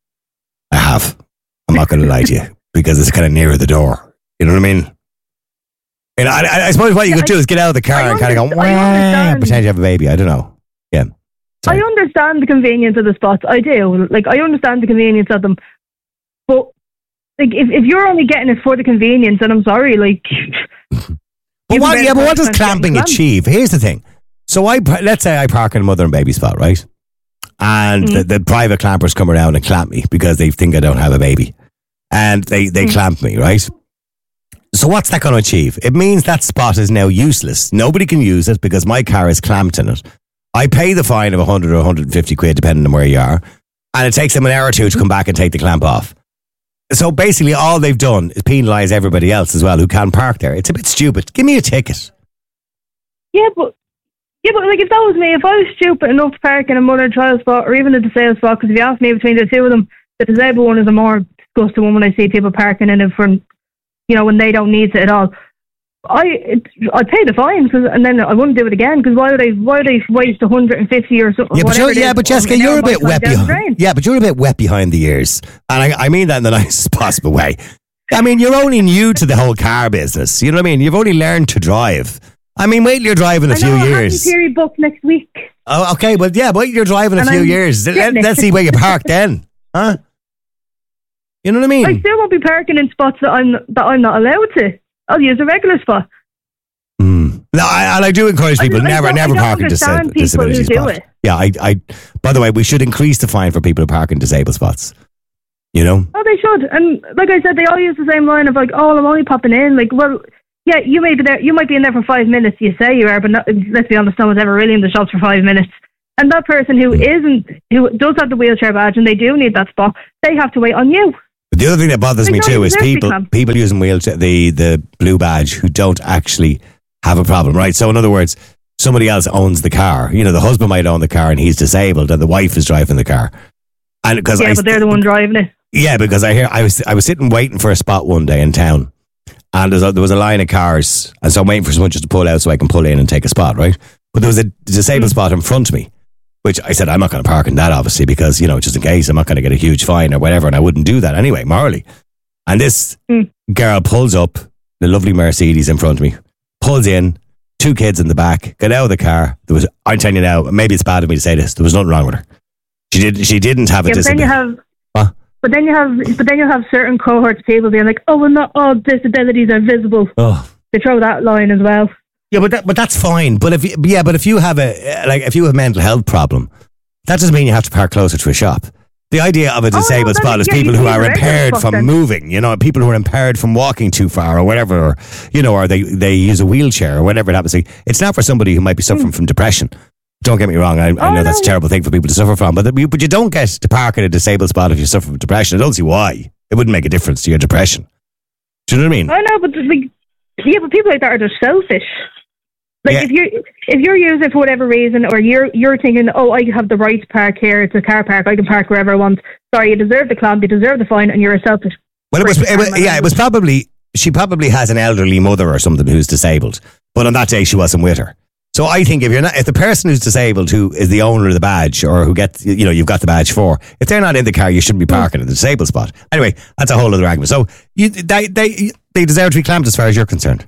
I have. I'm not going to lie to you, because it's kind of nearer the door. You know what I mean? And I, I suppose what you could do is get out of the car and kind of go, wah, pretend you have a baby. I don't know. Yeah. Sorry. I understand the convenience of the spots. I do. Like, I understand the convenience of them. But, like, if, if you're only getting it for the convenience, then I'm sorry, like... but what, yeah, but what does clamping achieve? Here's the thing. So, I let's say I park in a mother and baby spot, right? And mm. the, the private clampers come around and clamp me because they think I don't have a baby. And they, they mm. clamp me, right? So what's that going to achieve? It means that spot is now useless. Nobody can use it because my car is clamped in it. I pay the fine of one hundred or one hundred fifty quid, depending on where you are, and it takes them an hour or two to come back and take the clamp off. So basically, all they've done is penalise everybody else as well who can park there. It's a bit stupid. Give me a ticket. Yeah, but yeah, but like if that was me, if I was stupid enough to park in a mother and child spot or even a disabled spot, because if you ask me between the two of them, the disabled one is a more disgusting one when I see people parking in it for, you know, when they don't need it at all. I it, I'd pay the fine, cause, and then I wouldn't do it again, because why would I why would I waste one hundred fifty or something? Yeah, but, you're, yeah, is, but Jessica, you're a bit wet behind. Yeah, but you're a bit wet behind the ears, and I, I mean that in the nicest possible way. I mean, you're only new to the whole car business. You know what I mean? You've only learned to drive. I mean, wait till you're driving a I few know, years. I have theory book next week. Oh, okay, but yeah, wait till you're driving a and few I'm years. Let, let's see where you park then, huh? You know what I mean? I still won't be parking in spots that I'm that I'm not allowed to. I'll use a regular spot. Mm. No, I, and I do encourage people I, I never, never park in understand dis- people disability who do spots. it. Yeah, I, I. By the way, we should increase the fine for people who park in disabled spots. You know? Oh, they should. And like I said, they all use the same line of like, "Oh, I'm only popping in." Like, well, yeah, you may be there. You might be in there for five minutes. You say you are, but not, let's be honest, no one's ever really in the shops for five minutes. And that person who isn't, who does have the wheelchair badge, and they do need that spot, they have to wait on you. But the other thing that bothers Like, me no, too you is deserve to be people clamped. people using wheelchair the the blue badge who don't actually have a problem, right? So in other words, somebody else owns the car. You know, the husband might own the car and he's disabled, and the wife is driving the car. And because Yeah, I, but they're the one driving it. yeah, because I hear I was I was sitting waiting for a spot one day in town, and there's a, there was a line of cars, and so I'm waiting for someone just to pull out so I can pull in and take a spot, right? But there was a disabled Hmm. spot in front of me, which I said I'm not going to park in that, obviously, because you know just in case I'm not going to get a huge fine or whatever, and I wouldn't do that anyway morally. And this Mm. girl pulls up, the lovely Mercedes in front of me, pulls in, two kids in the back, get out of the car. There was, I'm telling you now, maybe it's bad of me to say this, there was nothing wrong with her. She did. She didn't have a Yeah, but then you disability. have. Huh? But then you have, but then you have certain cohorts of people being like, "Oh, well, not all disabilities are visible." Oh. They throw that line as well. Yeah, but that, but that's fine. But if you, yeah, but if you have a like if you have a mental health problem, that doesn't mean you have to park closer to a shop. The idea of a disabled that spot is- is yeah, people you who need are a regular impaired spot from then. moving, you know, people who are impaired from walking too far or whatever, or, you know, or they, they use a wheelchair or whatever it happens to be. It's not for somebody who might be suffering from depression. Don't get me wrong, I, I know Oh, that's a no. terrible thing for people to suffer from, but, the, but you don't get to park in a disabled spot if you suffer from depression. I don't see why. It wouldn't make a difference to your depression. Do you know what I mean? I know, but like, yeah, but people like that are just selfish. Like Yeah. if you if you're using it for whatever reason, or you're you're thinking, "Oh, I have the right to park here. It's a car park. I can park wherever I want." Sorry, you deserve the clamp. You deserve the fine, and you're a selfish. Well, it was, prick. it was, yeah, it was probably, she probably has an elderly mother or something who's disabled, but on that day she wasn't with her. So I think if you're not, if the person who's disabled, who is the owner of the badge or who gets, you know, you've got the badge for, if they're not in the car, you shouldn't be parking in the disabled spot. Anyway, that's a whole other argument. So you, they, they, they deserve to be clamped as far as you're concerned.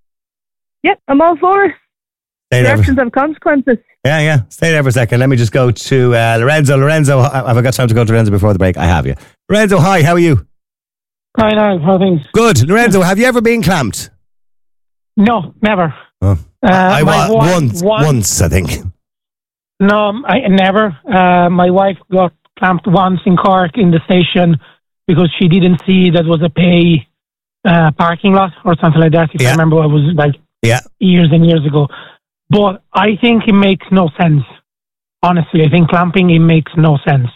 Yep, I'm all for it. Stay The there. actions have consequences. Yeah, yeah. Stay there for a second. Let me just go to uh, Lorenzo. Lorenzo, have I got time to go to Lorenzo before the break? I have you. Lorenzo, hi, how are you? Hi, now, how are things? Good. Lorenzo, have you ever been clamped? No, never. Oh. Uh, I my wa- wife- once, one- once, I think. No, I never. Uh, my wife got clamped once in Cork in the station because she didn't see that was a pay uh, parking lot or something like that. If I remember, it was like Yeah. years and years ago. But I think it makes no sense. Honestly, I think clamping, it makes no sense.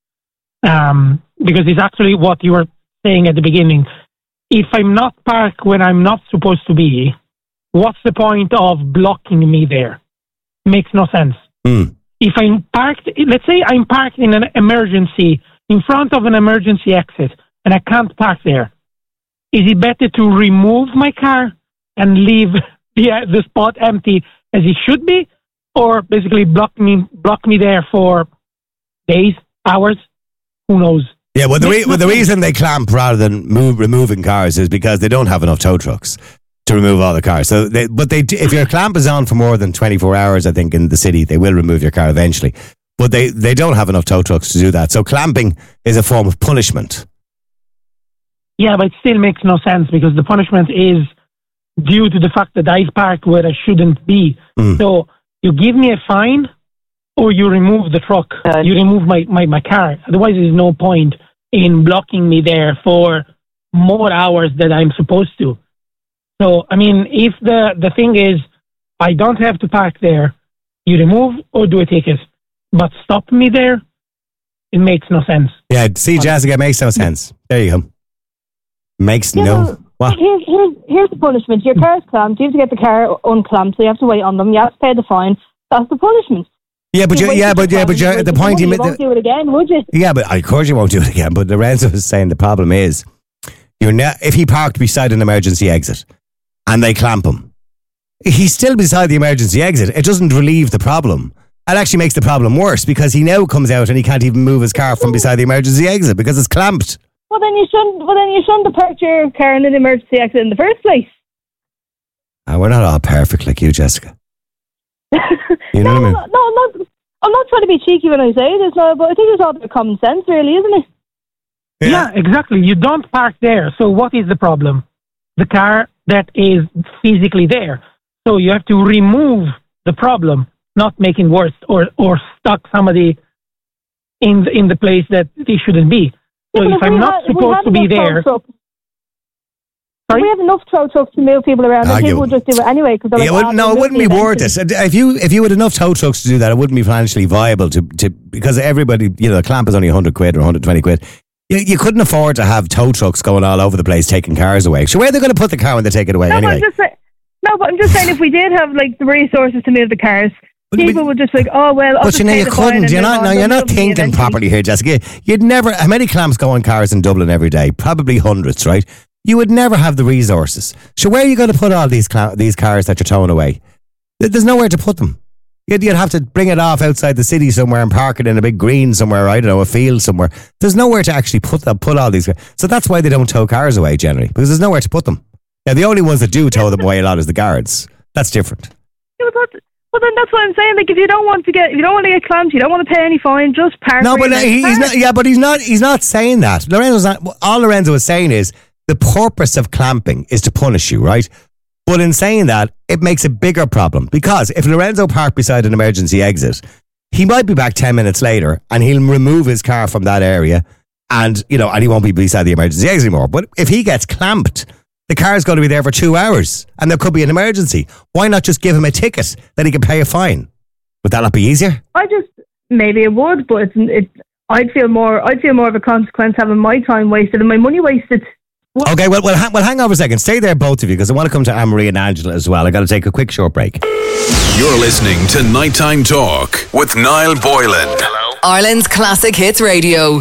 Um, because it's actually what you were saying at the beginning. If I'm not parked when I'm not supposed to be, what's the point of blocking me there? Makes no sense. Mm. If I'm parked, let's say I'm parked in an emergency, in front of an emergency exit, and I can't park there, is it better to remove my car and leave the, the spot empty as it should be, or basically block me block me there for days, hours? Who knows? Yeah, well, the, re- well, the reason they clamp rather than move, removing cars is because they don't have enough tow trucks to remove all the cars. So, they, but they, do- if your clamp is on for more than twenty-four hours, I think in the city, they will remove your car eventually. But they, they don't have enough tow trucks to do that. So clamping is a form of punishment. Yeah, but it still makes no sense because the punishment is due to the fact that I parked where I shouldn't be. Mm. So you give me a fine or you remove the truck, you remove my, my, my car. Otherwise, there's no point in blocking me there for more hours than I'm supposed to. So, I mean, if the, the thing is, I don't have to park there, you remove or do a ticket. But stop me there, it makes no sense. Yeah, see, Jessica, it makes no sense. There you go. Makes Yeah, no... well, What? Here's, here's, here's the punishment. Your car's clamped. You have to get the car unclamped, so you have to wait on them. You have to pay the fine. That's the punishment. Yeah, but you, wait yeah, for but the yeah, but fine, you're, the you point you won't- made... You won't do it again, would you? Yeah, but of course you won't do it again. But Lorenzo was saying the problem is, you're ne- if he parked beside an emergency exit and they clamp him, he's still beside the emergency exit. It doesn't relieve the problem. It actually makes the problem worse because he now comes out and he can't even move his car from beside the emergency exit because it's clamped. Well, then you shouldn't. Well, then you shouldn't have parked your car in an emergency exit in the first place. And we're not all perfect like you, Jessica. You know no, what I mean? no, no, I'm not. I'm not trying to be cheeky when I say this, no, but I think it's all about common sense, really, isn't it? Yeah. yeah, exactly. You don't park there. So what is the problem? The car that is physically there. So you have to remove the problem, not making worse or, or stuck somebody in the, in the place that they shouldn't be. So yeah, if, if I'm not had, supposed to be there... Sorry? We have enough tow trucks to move people around, and people would just do it anyway. Cause yeah, like, well, no, it wouldn't be worth it. If you if you had enough tow trucks to do that, it wouldn't be financially viable to, to because everybody, you know, the clamp is only one hundred quid or one hundred twenty quid. You, you couldn't afford to have tow trucks going all over the place taking cars away. So where are they going to put the car when they take it away no, anyway? But I'm just say, no, but I'm just saying if we did have like the resources to move the cars, but people we, would just like, oh well. I'll but you know, you couldn't. You're not. No, you're not thinking properly here, Jessica. You'd never. How many clamps go on cars in Dublin every day? Probably hundreds, right? You would never have the resources. So where are you going to put all these cl- these cars that you're towing away? There's nowhere to put them. You'd, you'd have to bring it off outside the city somewhere and park it in a big green somewhere, I don't know, a field somewhere. There's nowhere to actually put them, put all these. So that's why they don't tow cars away generally, because there's nowhere to put them. Now the only ones that do tow them away a lot is the guards. That's different. Yeah, but that's, well, then that's what I'm saying. Like, if you don't want to get, if you don't want to get clamped, you don't want to pay any fine. Just park. No, but uh, he, he's not. Yeah, but he's not. He's not saying that. Lorenzo's not. All Lorenzo was saying is, the purpose of clamping is to punish you, right? But in saying that, it makes a bigger problem, because if Lorenzo parked beside an emergency exit, he might be back ten minutes later and he'll remove his car from that area and, you know, and he won't be beside the emergency exit anymore. But if he gets clamped, the car's going to be there for two hours and there could be an emergency. Why not just give him a ticket that he can pay a fine? Would that not be easier? I just, maybe it would, but it's, it, I'd feel more, I'd feel more of a consequence having my time wasted and my money wasted. Okay, well, well, ha- well, hang on for a second. Stay there, both of you, because I want to come to Anne-Marie and Angela as well. I got to take a quick short break. You're listening to Nighttime Talk with Niall Boylan. Hello. Ireland's Classic Hits Radio.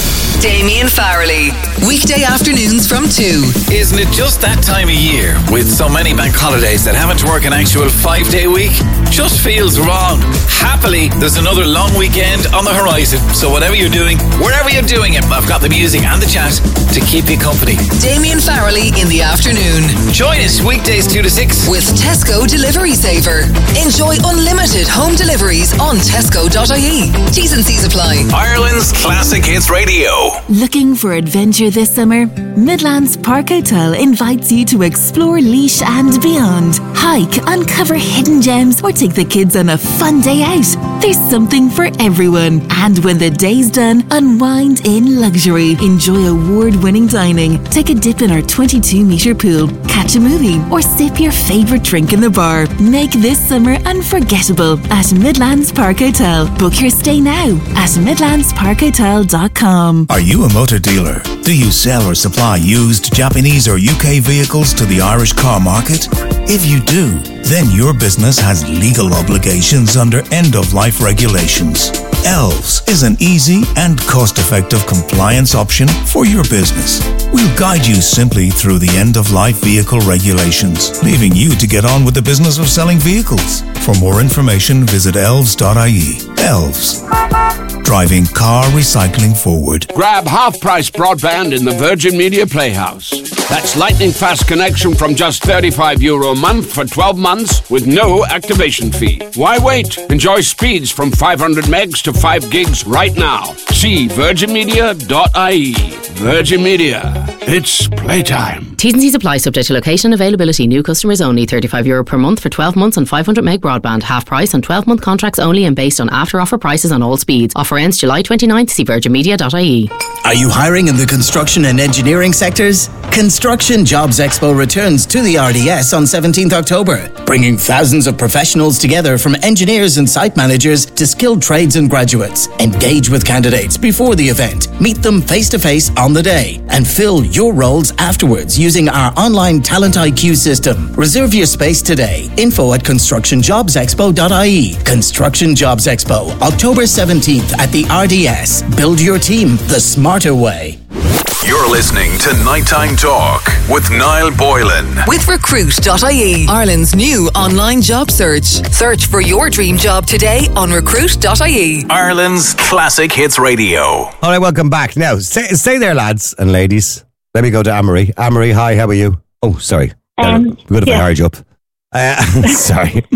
Damien Farrelly. Weekday afternoons from two. Isn't it just that time of year, with so many bank holidays, that having to work an actual five-day week just feels wrong? Happily, there's another long weekend on the horizon. So whatever you're doing, wherever you're doing it, I've got the music and the chat to keep you company. Damien Farrelly in the afternoon. Join us weekdays two to six. With Tesco Delivery Saver. Enjoy unlimited home deliveries on tesco dot I E. T's and C's apply. Ireland's Classic Hits Radio. Looking for adventure this summer? Midlands Park Hotel invites you to explore Laois and beyond. Hike, uncover hidden gems, or take the kids on a fun day out. There's something for everyone. And when the day's done, unwind in luxury. Enjoy award-winning dining. Take a dip in our twenty-two metre pool. Catch a movie or sip your favourite drink in the bar. Make this summer unforgettable at Midlands Park Hotel. Book your stay now at midlands park hotel dot com. Are you a motor dealer? Do you sell or supply used Japanese or U K vehicles to the Irish car market? If you do, then your business has legal obligations under end-of-life regulations. Elves is an easy and cost-effective compliance option for your business. We'll guide you simply through the end-of-life vehicle regulations, leaving you to get on with the business of selling vehicles. For more information, visit elves dot I E. Elves. Driving car recycling forward. Grab half-price broadband in the Virgin Media Playhouse. That's lightning fast connection from just thirty-five euro a month for twelve months with no activation fee. Why wait? Enjoy speeds from five hundred megs to five gigs right now. See virgin media dot I E. Virgin Media. It's playtime. T's and C's apply, subject to location and availability. New customers only. thirty-five euro per month for twelve months on five hundred meg broadband. Half price on twelve month contracts only and based on after offer prices on all speeds. Offer ends July twenty-ninth. See virgin media dot I E. Are you hiring in the construction and engineering sectors? Construction Jobs Expo returns to the R D S on seventeenth October, bringing thousands of professionals together, from engineers and site managers to skilled trades and graduates. Engage with candidates before the event, meet them face to face on the day, and fill your roles afterwards using our online Talent I Q system. Reserve your space today. Info at construction jobs expo dot I E. Construction Jobs Expo, October seventeenth at the R D S. Build your team the smarter way. You're listening to Nighttime Talk with Niall Boylan. With recruit dot I E, Ireland's new online job search. Search for your dream job today on recruit dot I E. Ireland's Classic Hits Radio. All right, welcome back. Now, stay, stay there, lads and ladies. Let me go to Anne-Marie. Anne-Marie, hi, how are you? Oh, sorry. Um, we could have yeah. hired you up. Uh, sorry.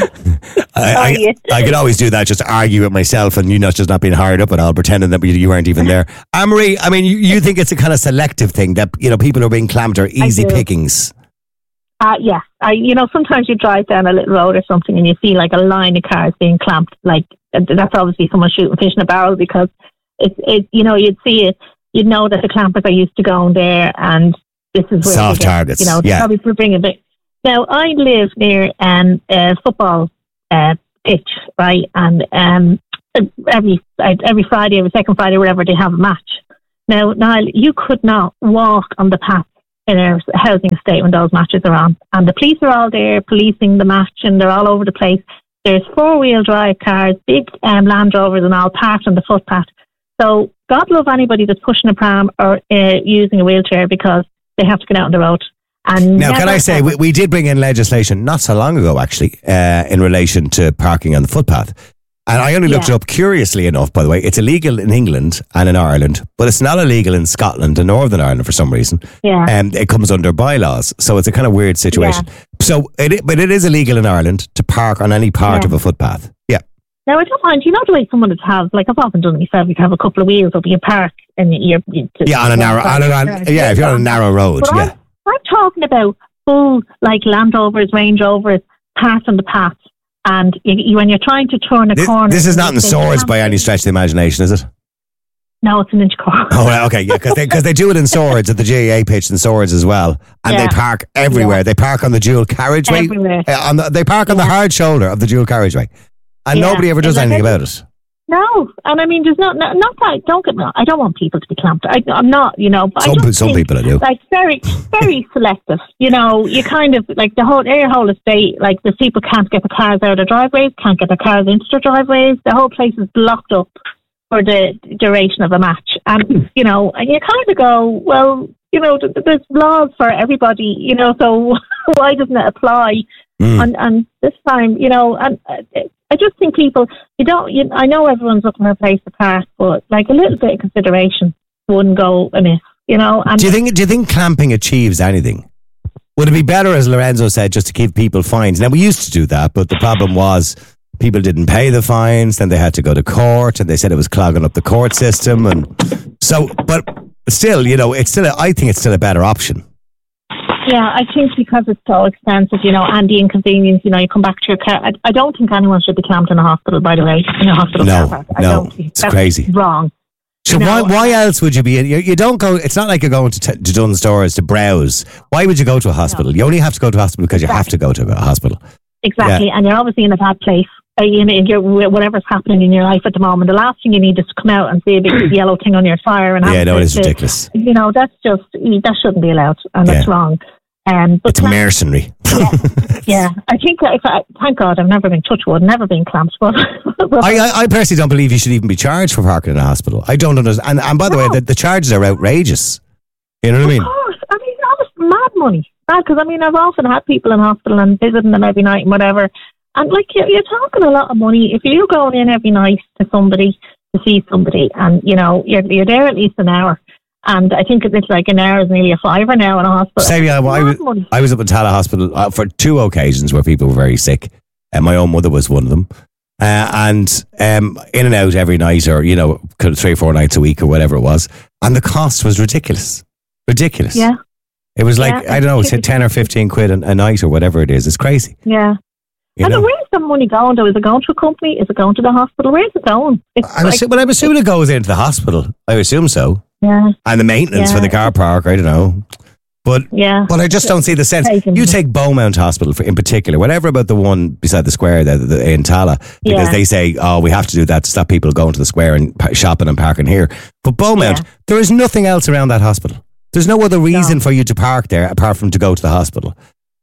I, I, I could always do that, just argue with myself and you not just not being hired up at all, pretending that you weren't even there. Anne-Marie, I mean, you, you think it's a kind of selective thing that, you know, people who are being clamped are easy pickings. Uh, yeah. I, you know, sometimes you drive down a little road or something and you see like a line of cars being clamped. Like, that's obviously someone shooting fish in a barrel because it's, it, you know, you'd see it, you'd know that the clampers are used to going there and this is where soft they get, targets. You know, yeah. probably for bringing a bit. Now, I live near um, a football uh, pitch, right? And um, every every Friday, every second Friday, whatever, they have a match. Now, Niall, you could not walk on the path in a housing estate when those matches are on. And the police are all there policing the match and they're all over the place. There's four-wheel drive cars, big um, Land Rovers and all parked on the footpath. So God love anybody that's pushing a pram or uh, using a wheelchair because they have to get out on the road. And now, can I say, we, we did bring in legislation not so long ago, actually, uh, in relation to parking on the footpath. And I only looked Yeah. it up curiously enough, by the way. It's illegal in England and in Ireland, but it's not illegal in Scotland and Northern Ireland for some reason. Yeah. Um, it comes under bylaws. So it's a kind of weird situation. So, it, but it is illegal in Ireland to park on any part Yeah. of a footpath. Yeah. Now, I don't mind, you know the way someone would have, like I've often done it myself, you have a couple of wheels up, you park and you're... You, Yeah, on a narrow, on a, on, yeah, if you're on a narrow road, But yeah. I'm, I'm talking about full, like Land Rovers, Range Rovers, parked on the path. And you, you, when you're trying to turn a This, corner... this is not in they swords can't- by any stretch of the imagination, is it? No, it's an inch corner. Oh, right, okay, yeah, because they, 'cause they do it in swords at the G A A pitch in swords as well, and Yeah. they park everywhere. Yeah. They park on the dual carriageway. Everywhere. Uh, on the, they park on the hard shoulder of the dual carriageway, and Yeah. nobody ever does And anything then- about it. No, and I mean, there's not, not, not that, don't get me wrong, I don't want people to be clamped. I, I'm not, you know, but Some I pe- just some think, people I do. Like, very, very selective. You know, you kind of, like, the whole, air whole estate, like, the people can't get the cars out of their driveways, can't get their cars into their driveways. The whole place is blocked up for the duration of a match. And, you know, and you kind of go, well, you know, th- th- there's laws for everybody, you know, so why doesn't it apply? Mm. And, and this time, you know, and uh, I just think people, you don't, you, I know everyone's looking for a place to park, but like a little bit of consideration wouldn't go amiss, you know. And Do you think? Do you think clamping achieves anything? Would it be better, as Lorenzo said, just to give people fines? Now, we used to do that, but the problem was people didn't pay the fines, then they had to go to court, and they said it was clogging up the court system, and so. But still, you know, it's still. A, I think it's still a better option. Yeah, I think because it's so expensive, you know, and the inconvenience, you know, you come back to your car. I, I don't think anyone should be clamped in a hospital, by the way, in a hospital No, car park. I no, don't think it's that's crazy. Wrong. So You why know, why else would you be in? You, you don't go. It's not like you're going to, t- to Dunn's Stores to browse. Why would you go to a hospital? You only have to go to a hospital because you have to go to a hospital. Exactly, Yeah. and you're obviously in a bad place. Uh, you know, you're, whatever's happening in your life at the moment, the last thing you need is to come out and see a big yellow thing on your tire. And have Yeah, no, to- it is to- ridiculous. You know, that's just that shouldn't be allowed, and that's Yeah. wrong. Um, but It's mercenary. yeah, I think if I, thank God I've never been touch wood, never been clamped. But, but I, I, I personally don't believe you should even be charged for parking in a hospital. I don't understand. And, and by the way, the, the charges are outrageous. You know what I mean? Of course, I mean, that was mad money. Because I mean, I've often had people in hospital and visiting them every night and whatever. And like you're, you're talking a lot of money. If you're going in every night to somebody to see somebody, and you know you're you're there at least an hour. And I think it's like an hour is nearly a fiver now in a hospital. Same, yeah, well, I, was, Mad money. I was up in Tala Hospital uh, for two occasions where people were very sick. And my own mother was one of them. Uh, and um, in and out every night, or, you know, kind of three or four nights a week or whatever it was. And the cost was ridiculous. Ridiculous. Yeah. It was like, Yeah, I don't know, it's it's ten or fifteen quid a, a night or whatever it is. It's crazy. Yeah. You and know? where's the money going though? Is it going to a company? Is it going to the hospital? Where's it going? It's I'm, like, assu- well, I'm assuming it goes into the hospital. I assume so. yeah. And the maintenance Yeah. for the car park, I don't know. But Yeah. but I just don't see the sense. Taken. You take Beaumont Hospital for, in particular, whatever about the one beside the square there the, in Tala, because Yeah. they say, oh, we have to do that to stop people going to the square and pa- shopping and parking here. But Beaumont, Yeah. there is nothing else around that hospital. There's no other reason for you to park there apart from to go to the hospital.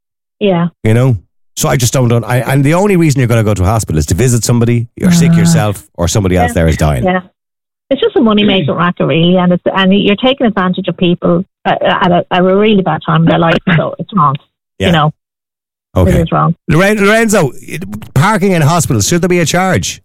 Yeah. You know? So I just don't, don't I, and the only reason you're going to go to a hospital is to visit somebody, you're sick yourself, or somebody else there is dying. Yeah. It's just a money making racket, really, and it's and you're taking advantage of people uh, at a, at a really bad time in their life. So it's wrong. Yeah. You know, Okay. it is wrong. Loren- Lorenzo, it- parking in hospitals, should there be a charge?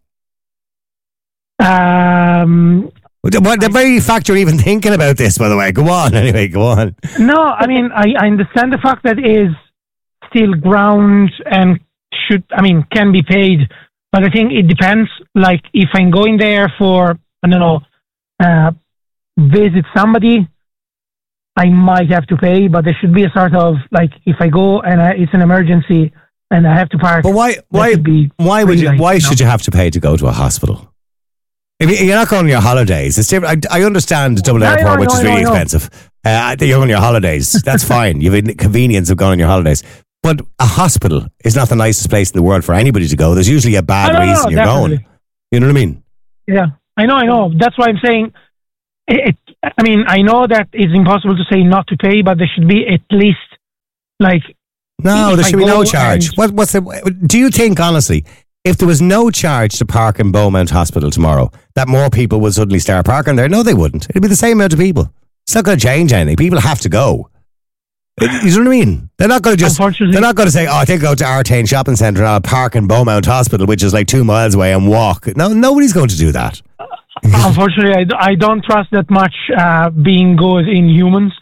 Um, What, the very fact you're even thinking about this, by the way. Go on, anyway, go on. no, I mean, I, I understand the fact that it is still ground and should, I mean, can be paid. But I think it depends. Like if I'm going there for, I don't know, uh, visit somebody, I might have to pay, but there should be a sort of, like, if I go and I, it's an emergency and I have to park. But why, why, why would you, like, why you should know? you have to pay to go to a hospital? If you- you're not going on your holidays. It's different. I, I understand the Dublin I know, Airport, I which know, is I know, really I know. expensive. Uh, you're on your holidays. That's fine. You've the convenience of going on your holidays. But a hospital is not the nicest place in the world for anybody to go. There's usually a bad I know, reason no, you're definitely. going. You know what I mean? Yeah, I know, I know. That's why I'm saying, it, it, I mean, I know that it's impossible to say not to pay, but there should be at least, like... No, if there I should be no go charge. and- What, what's the? Do you think, honestly, if there was no charge to park in Beaumont Hospital tomorrow, that more people would suddenly start parking there? No, they wouldn't. It'd be the same amount of people. It's not going to change anything. People have to go. You know what I mean? They're not going to just. They're not going to say, "Oh, I think I'll go to Artane Shopping Centre and I'll park in Beaumont Hospital, which is like two miles away, and walk." No, nobody's going to do that. Unfortunately, I, d- I don't trust that much uh, being good in humans.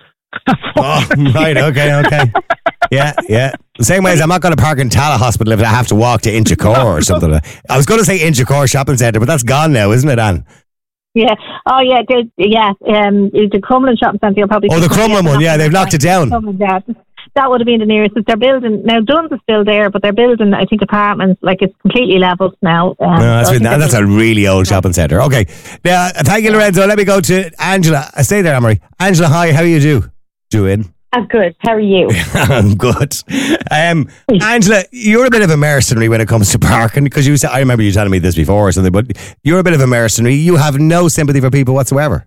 Oh, right. Okay. Okay. Yeah. Yeah. The same way as I'm not going to park in Tala Hospital if I have to walk to Inchicore or something. I was going to say Inchicore Shopping Centre, but that's gone now, isn't it, Anne? Yeah. Oh, yeah. there's- Yeah. Um, the Crumlin Shopping Centre, you'll probably. Oh, the Crumlin one. Yeah, they've knocked it down. Crumlin, yeah. That would have been the nearest. They're building now. Duns is still there, but they're building, I think, apartments. Like it's completely leveled now. Um, No, that's, so I been, think that's they're- a really old shopping centre. Okay. Now, uh, thank you, Lorenzo. Let me go to Angela. I stay there, Amory. Angela, hi. How are you do? Doing? I'm good. How are you? I'm good. Um, Angela, you're a bit of a mercenary when it comes to parking because you said, I remember you telling me this before or something, but you're a bit of a mercenary. You have no sympathy for people whatsoever.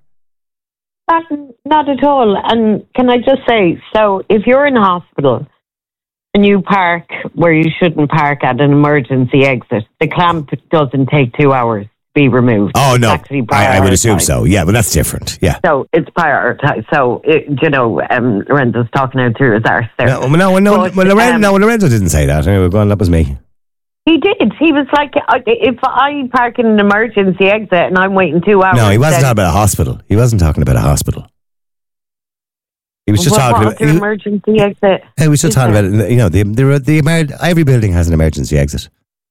Not, not at all. And can I just say, so if you're in a hospital and you park where you shouldn't park at an emergency exit, the clamp doesn't take two hours to be removed. Oh, no. It's actually I, I would assume prioritised. so. Yeah, but that's different. Yeah. So it's prioritized. So, it, you know, um, Lorenzo's talking out through his arse there. No, no, no, But, well, Lorenzo, um, no, Lorenzo didn't say that. Anyway, go on, that was me. He did. He was like, uh, if I park in an emergency exit and I'm waiting two hours. No, he wasn't then- talking about a hospital. He wasn't talking about a hospital. He was just What- talking what about. other He, emergency exit. he was just is talking there? about, you know, the, the, the, Emer- every building has an emergency exit.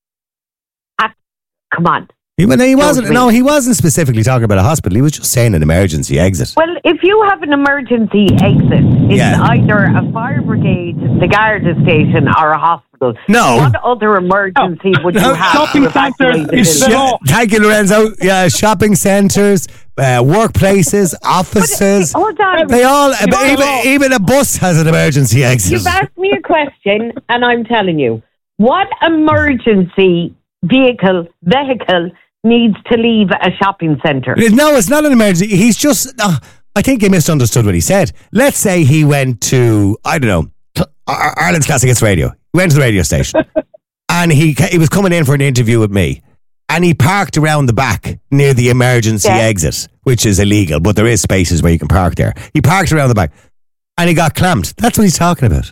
Come on. He, well, no, he Don't wasn't. we? No, he wasn't specifically talking about a hospital. He was just saying an emergency exit. Well, if you have an emergency exit, it's Yeah. either a fire brigade, the Garda station, or a hospital. No. What other emergency would you No, have shopping to evacuate the Yeah, building? thank you, Lorenzo. Yeah, shopping centres, uh, workplaces, offices. Hold on. They all, You've but even, asked- even a bus has an emergency exit. You've asked me a question, and I'm telling you, what emergency vehicle, vehicle needs to leave a shopping centre? No, it's not an emergency. He's just. Uh, I think he misunderstood what he said. Let's say he went to, I don't know, Cl- Ar- Ireland's Classic Hits Radio. He went to the radio station, and he ca- he was coming in for an interview with me, and he parked around the back near the emergency Yeah. exit, which is illegal, but there is spaces where you can park there. He parked around the back, and he got clamped. That's what he's talking about.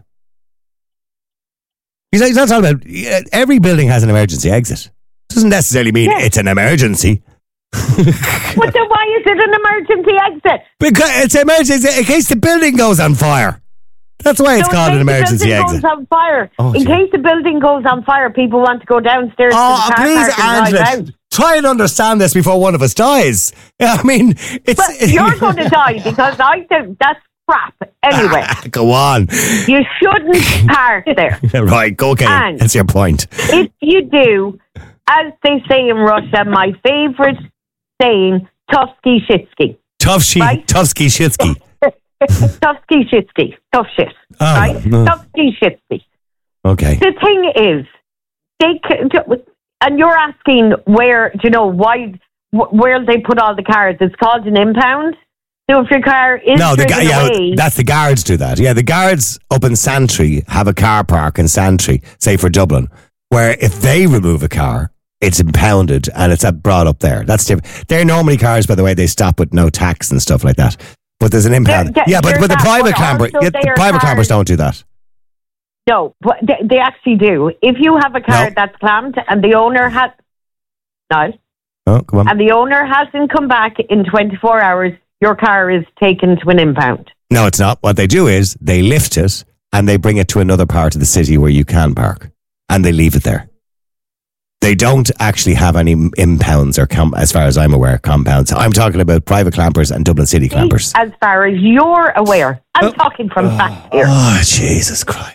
He's not, he's not talking about uh, every building has an emergency exit. Doesn't necessarily mean it's an emergency. But then why is it an emergency exit? Because it's an emergency in case the building goes on fire. That's why it's So in called case an the emergency building exit. goes on fire. Oh, in dear. case the building goes on fire, people want to go downstairs Oh, to the car please, park and drive Angela, out. try and understand this before one of us dies. I mean, it's. But you're going to die because I think that's crap. Anyway, Go on. you shouldn't park there. Right, okay. And- That's your point. If you do, as they say in Russia, my favourite saying, Tufsky Shitsky. Tough she, Right? Tufsky Shitsky. Tufsky Shitsky. Tough shit. Oh, right? no. Tufsky Shitsky. Okay. The thing is, they c- and you're asking where, do you know, why, wh- where they put all the cars. It's called an impound. So if your car is No, the driven ga- yeah, away, that's the guards do that. Yeah, the guards up in Santry have a car park in Santry, say for Dublin, where if they remove a car, it's impounded and it's brought up there. That's different. They're normally cars, by the way, they stop with no tax and stuff like that. But there's an impound. There- there- yeah, but, there's but the that, private but clamper, also yeah, the there are private clampers cars- don't do that. no, but they, they actually do. If you have a car No. that's clamped and the owner has, no, Oh, come on. and the owner hasn't come back in twenty-four hours, your car is taken to an impound. No, it's not. What they do is they lift it and they bring it to another part of the city where you can park, and they leave it there. They don't actually have any impounds or, com- as far as I'm aware, compounds. I'm talking about private clampers and Dublin City clampers. As far as you're aware, I'm oh. talking from fact here. Oh, Jesus Christ.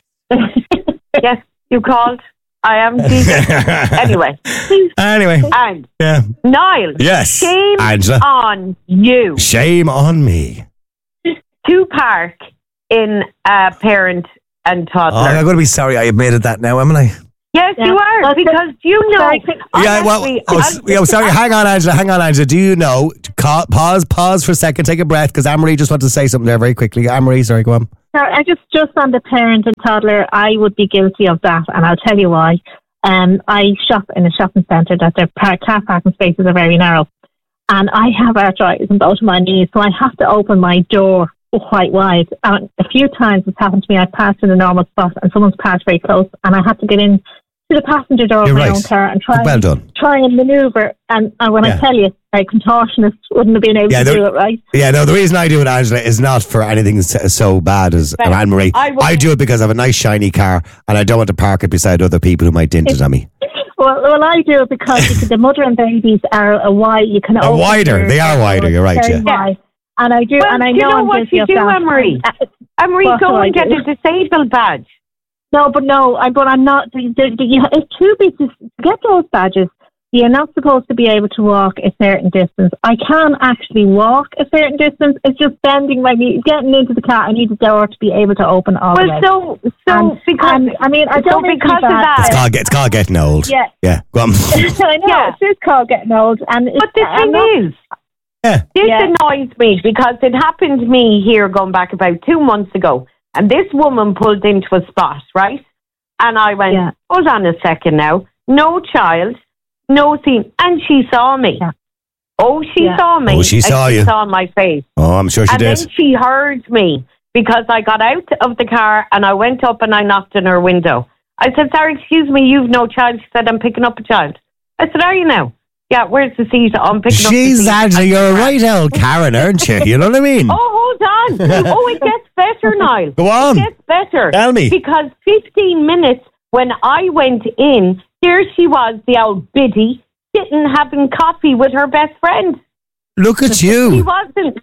Yes, you called. I am Jesus. Anyway. Anyway. And yeah. Niall. Yes. Shame Angela. on you. Shame on me. To park in a parent and toddler. Oh, I'm going to be sorry I admitted that now, am I? Yes, yeah. you are, because you know. Yeah, well, oh, yeah, sorry, hang on, Angela, hang on, Angela. Do you know, call, pause, pause for a second, take a breath, because Anne-Marie just wanted to say something there very quickly. Anne-Marie, sorry, go on. I just, just on the parent and toddler, I would be guilty of that, and I'll tell you why. Um, I shop in a shopping centre that their car parking spaces are very narrow, and I have arthritis in both of my knees, so I have to open my door quite wide. And a few times it's happened to me, I passed in a normal spot, and someone's passed very close, and I had to get in to the passenger door You're of my right. own car and try, well and, done. try and manoeuvre. And, and when yeah. I tell you, a contortionist wouldn't have been able yeah, to the, do it, right? Yeah, no, the reason I do it, Angela, is not for anything so, so bad as Well, Anne-Marie. I I, would- I do it because I have a nice shiny car and I don't want to park it beside other people who might dint it on me. Well, well, I do it because you can, the mother and babies are a wide. You can They're open wider. your They are door wider, you're right, very yeah. wide. And I do, Well, and I do you know, know I'm what guilty you of do, that. Anne-Marie? Uh, Anne-Marie, what go do I and get do? a disabled badge. No, but no, I, but I'm not. The, the, the, you, it's too big to get those badges. You're not supposed to be able to walk a certain distance. I can actually walk a certain distance. It's just bending my knee, getting into the car. I need the door to be able to open all Well, the way. so, so And- because and, I mean, I so don't think because of that, It's called, it's called getting old. Yeah. Yeah, go on. I know Yeah. it is called getting old, and But the I'm thing not- is, yeah. this Yeah. annoys me because it happened to me here going back about two months ago, and this woman pulled into a spot, right? And I went, Yeah. hold on a second now, no child, no scene, and she saw me. Yeah. Oh, she Yeah. saw me. Oh, she and saw she you. saw my face. Oh, I'm sure she and did. then she heard me because I got out of the car and I went up and I knocked on her window. I said, sorry, excuse me, you've no child. She said, I'm picking up a child. I said, are you now? Yeah, where's the seat? I'm picking up the Jeez, seat. Angela, you're a right old Karen, aren't you? You know what I mean? Oh, hold on. Oh, it gets better, Niall. Go on. It gets better. Tell me. Because fifteen minutes when I went in, there she was, the old biddy, sitting having coffee with her best friend. Look at She you. wasn't.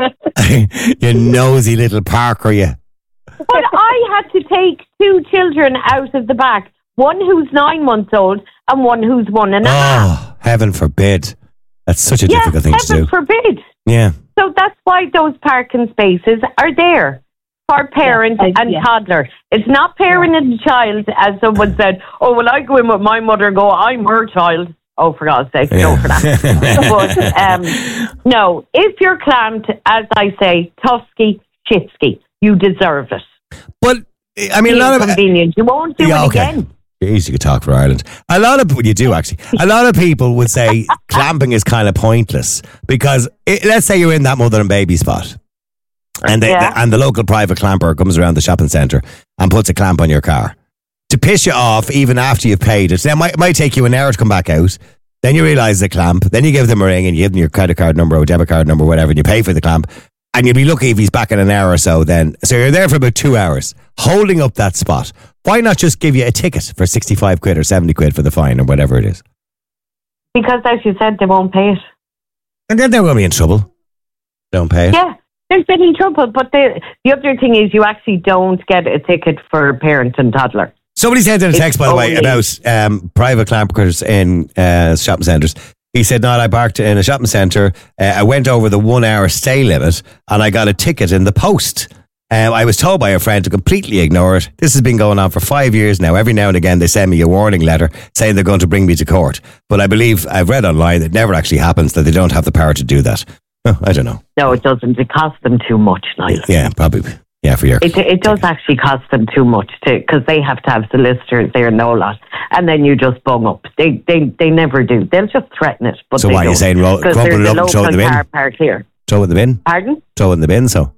You nosy little Parker, you. But I had to take two children out of the back. One who's nine months old and one who's one and a half. Oh, heaven forbid. That's such a Yeah, difficult thing to heaven do. forbid. Yeah. So that's why those parking spaces are there for parent Yeah, I- and yeah. toddler. It's not parent and child, as someone said. Oh, well, I go in with my mother and go, I'm her child. Oh, for God's sake, no for that. But um, no, if you're clamped, as I say, Tusky, Shitsky, you deserve it. But, I mean, a lot of... inconvenience. You won't do Yeah, it okay. again. Jeez, you could talk for Ireland. A lot of well, you do actually. A lot of people would say clamping is kind of pointless because it, let's say you're in that mother and baby spot, and they, Yeah. the, and the local private clamper comes around the shopping centre and puts a clamp on your car to piss you off even after you've paid it. Now it might, it might take you an hour to come back out. Then you realise the clamp. Then you give them a ring and you give them your credit card number or debit card number, or whatever, and you pay for the clamp. And you'll be lucky if he's back in an hour or so then. So you're there for about two hours holding up that spot. Why not just give you a ticket for sixty-five quid or seventy quid for the fine or whatever it is? Because, as you said, they won't pay it. And then they're going to be in trouble. Don't pay it. Yeah, there's been in trouble. But the, the other thing is you actually don't get a ticket for parent and toddler. Somebody sent in a It's text, by the way, only- about um, private clampers in uh, shopping centres. He said, no, I parked in a shopping centre. Uh, I went over the one hour stay limit and I got a ticket in the post. Um, I was told by a friend to completely ignore it. This has been going on for five years now. Every now and again, they send me a warning letter saying they're going to bring me to court. But I believe I've read online that it never actually happens, that they don't have the power to do that. Oh, I don't know. No, it doesn't. It costs them too much, Niall. Yeah, probably. Yeah, for your... It, it does actually cost them too much to because they have to have solicitors there and no lot, and then you just bung up. They they they never do. They'll just threaten it. But So they what, you're don't. saying ro- 'Cause crumple there's it a up and throw it in the local bin? car park here. Throw it in the bin? Pardon? Throw it in the bin, so...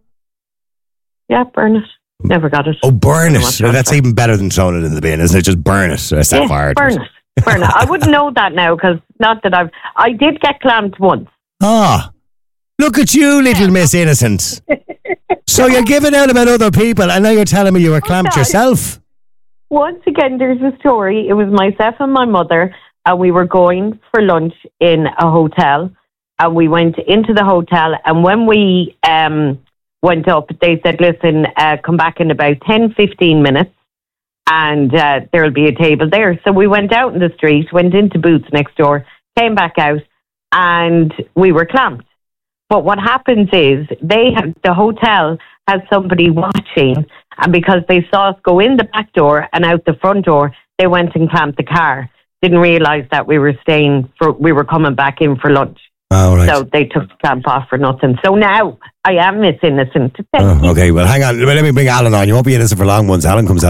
Yeah, burn it. Never got it. Oh, burn Don't it. want to That's answer. even better than throwing it in the bin, isn't it? Just burn it. Or set Yeah, fire to burn it. it. Burn it. I wouldn't know that now because not that I've. I did get clamped once. Ah. Look at you, little Miss Innocent. So you're giving out about other people, and now you're telling me you were clamped Okay. yourself. Once again, there's a story. It was myself and my mother, and we were going for lunch in a hotel. And we went into the hotel, and when we um, went up, they said, listen, uh, come back in about ten, fifteen minutes, and uh, there'll be a table there. So we went out in the street, went into Boots next door, came back out, and we were clamped. But what happens is they have, the hotel has somebody watching, and because they saw us go in the back door and out the front door, they went and clamped the car. Didn't realise that we were staying for, we were coming back in for lunch. Oh, right. So they took the clamp off for nothing. So now I am Miss Innocent. Oh, okay, well, hang on. Let me bring Alan on. You won't be innocent for long once Alan comes out.